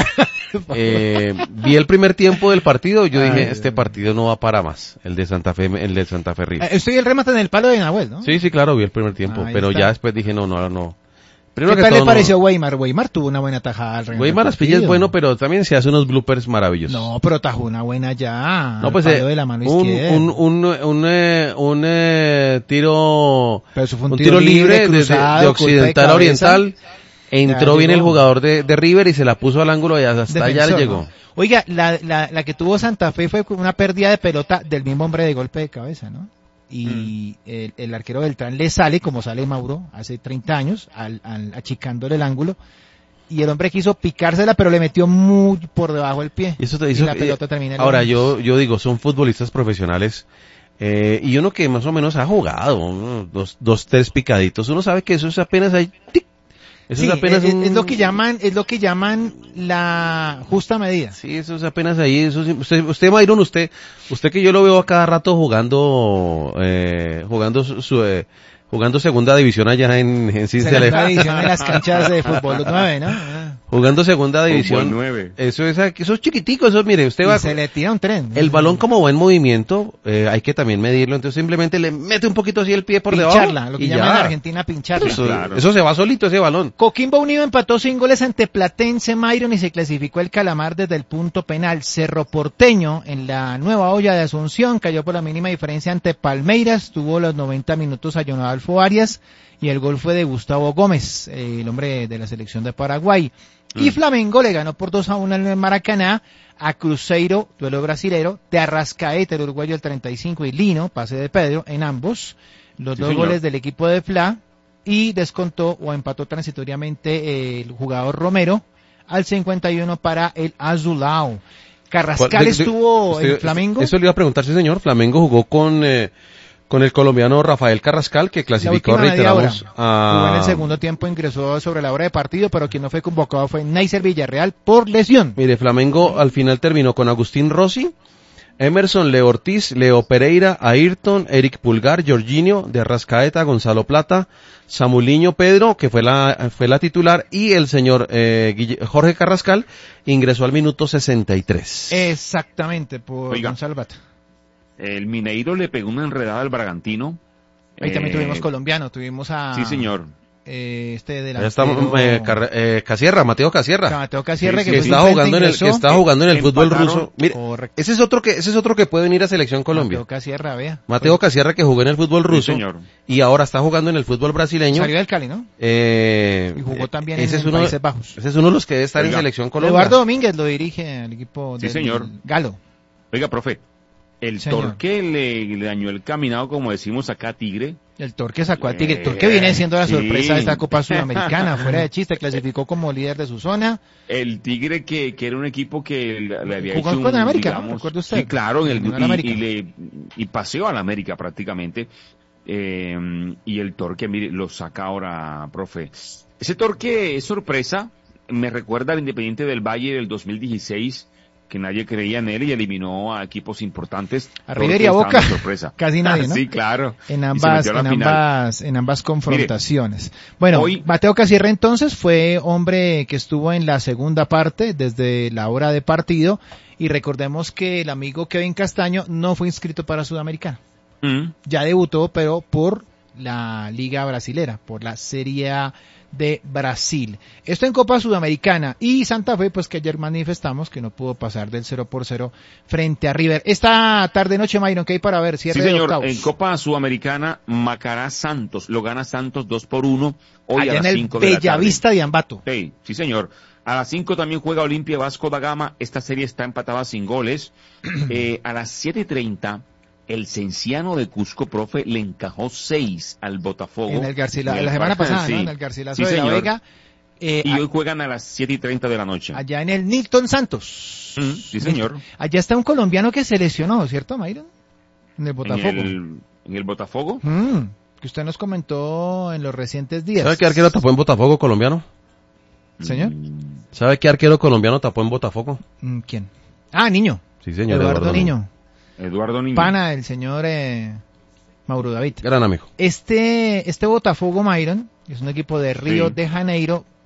Eh, vi el primer tiempo del partido y yo dije, Ay, este Dios. partido no va para más, el de Santa Fe, el de Santa Fe River. Eh, Estoy el remate en el palo de Nahuel, ¿no? Sí, sí, claro, vi el primer tiempo, Ahí pero está. ya después dije, no, no, no. ¿Qué Primero que tal todo, le pareció no. Weimar? Weimar tuvo una buena tajada al remate Weimar del Aspilla es partido. bueno, pero también se hace unos bloopers maravillosos. No, pero tajó una buena ya. No, pues al eh, palo de la mano un, izquierda. un, un, un, eh, un, eh, tiro, Pero eso fue un un tiro tiro libre, libre, de- de, cruzado, de golpe de occidental a cabeza. oriental. Entró Ya bien llegó. el jugador de, de River y se la puso al ángulo y hasta allá Defensor, le llegó. ¿no? Oiga, la, la, la que tuvo Santa Fe fue una pérdida de pelota del mismo hombre de golpe de cabeza, ¿no? Y Mm. el, el arquero Beltrán le sale, como sale Mauro, hace treinta años, al, al, achicándole el ángulo. Y el hombre quiso picársela, pero le metió muy por debajo del pie. Y eso te y hizo, la pelota termina en ahora el- yo, yo digo, son futbolistas profesionales, eh, y uno que más o menos ha jugado, ¿no? dos, dos, tres picaditos, uno sabe que eso es apenas ahí, tic. Eso Sí, es apenas es, un... es lo que llaman, es lo que llaman la justa medida. Sí, eso es apenas ahí. Eso sí, usted, usted, Mayron, usted, usted que yo lo veo a cada rato jugando, eh, jugando su, su eh, jugando segunda división allá en, en Cincinnati. Segunda división en las canchas de fútbol nueve, ¿no? Ah. Jugando segunda división. nueve. Eso es, eso es chiquitico, eso, mire, usted Y va. se le tira un tren. El balón como va en movimiento, eh, hay que también medirlo, entonces simplemente le mete un poquito así el pie por Pincharla, debajo. lo que y llaman ya. en Argentina pincharla. Eso, Claro. eso se va solito ese balón. Coquimbo Unido empató sin goles ante Platense Mayron y se clasificó el Calamar desde el punto penal. Cerro Porteño en la nueva olla de Asunción cayó por la mínima diferencia ante Palmeiras, tuvo los noventa minutos a John Adolfo Arias y el gol fue de Gustavo Gómez, eh, el hombre de la selección de Paraguay. Mm. Y Flamengo le ganó por dos a uno en el Maracaná a Cruzeiro, duelo brasilero, de Arrascaeta, el uruguayo el treinta y cinco y Lino, pase de Pedro, en ambos, los Sí, dos señor. goles del equipo de Fla, y descontó o empató transitoriamente eh, el jugador Romero al cincuenta y uno para el Azulao. Carrascal De- de- estuvo usted- en Flamengo. Eso le iba a preguntar, sí señor. Flamengo jugó con, eh, con el colombiano Rafael Carrascal, que La clasificó, última media hora. reiteramos, a... Jugó en el segundo tiempo, ingresó sobre la hora de partido, pero quien no fue convocado fue Neisser Villarreal por lesión. Mire, Flamengo al final terminó con Agustín Rossi, Emerson, Leo Ortiz, Leo Pereira, Ayrton, Eric Pulgar, Jorginho, de Arrascaeta, Gonzalo Plata, Samuliño Pedro, que fue la, fue la titular, y el señor eh, Guille- Jorge Carrascal ingresó al minuto sesenta y tres. Exactamente, por Oiga. Gonzalo Plata. El Mineiro le pegó una enredada al Bragantino. Ahí también Eh, tuvimos colombiano, tuvimos a... Sí, señor. Eh, este de Allá está eh, Carre- eh, Casierra, Mateo Casierra. Mateo Casierra, Sí, que, que fue está suplente, jugando en el ingresó. que está jugando en el fútbol Empataron. ruso. Mire, Correcto. ese es otro que ese es otro que puede venir a selección Colombia. Mateo Casierra, vea. Mateo Casierra, que jugó en el fútbol ruso, señor. y ahora está jugando en el fútbol brasileño. Salió del Cali, ¿no? Eh, Y jugó también ese en es uno, Países Bajos. Ese es uno de los que debe estar Oiga. en selección Colombia. Eduardo Domínguez lo dirige al equipo Sí, del señor. Galo. Oiga, profe, el Señor. Torque le, le dañó el caminado, como decimos acá, a Tigre. El Torque sacó al Tigre. El Eh, Torque viene siendo la sí. sorpresa de esta Copa Sudamericana. Fuera de chiste, clasificó como líder de su zona. El Tigre que, que era un equipo que le le había Jugó hecho con un, América, ¿no? digamos, ¿Recuerda usted? sí, claro, en el, Ganó al y, América. y le, y paseó al América prácticamente. Eh, y el Torque, mire, lo saca ahora, profe. Ese Torque es sorpresa. Me recuerda al Independiente del Valle del dos mil dieciséis, que nadie creía en él y eliminó a equipos importantes. A Torque River y a está Boca. dando sorpresa. Casi nadie, ¿no? Sí, claro. En Y se ambas, metió a en la final. ambas, en ambas confrontaciones. Bueno, hoy- Mateo Casierra entonces fue hombre que estuvo en la segunda parte desde la hora de partido y recordemos que el amigo Kevin Castaño no fue inscrito para Sudamericana. Mm. Ya debutó, pero por la Liga Brasilera, por la Serie A de Brasil. Esto en Copa Sudamericana y Santa Fe, pues que ayer manifestamos que no pudo pasar del cero por cero frente a River. Esta tarde noche, Mayron, ¿qué hay para ver? Cierre Sí, de señor. octavos. En Copa Sudamericana, Macará Santos. Lo gana Santos dos por uno. Hoy Allá a en las el cinco de la tarde. Bellavista de Ambato. Sí, sí, señor. A las cinco también juega Olimpia Vasco da Gama. Esta serie está empatada sin goles. eh, a las siete y treinta, el Cenciano de Cusco, profe, le encajó seis al Botafogo. En el Garcilaso, En el la semana Bar- pasada, sí. ¿no? En el Garcilaso Sí, de la señor. Vega. Eh, Y a- hoy juegan a las siete y treinta de la noche. allá en el Nilton Santos. Mm, sí, señor. Allá está un colombiano que se lesionó, ¿cierto, Mayron? En el En Botafogo. el, en el Botafogo. Mm, que usted nos comentó en los recientes días. ¿Sabe qué arquero tapó en Botafogo colombiano? ¿Señor? Mm, ¿Sabe qué arquero colombiano tapó en Botafogo? Mm, ¿Quién? Ah, Niño. Sí, señor. Eduardo, Niño. Eduardo Niño. Pana del señor eh, Mauro David. Gran amigo. Este, este Botafogo, Mayron, es un equipo de Río Sí. de Janeiro,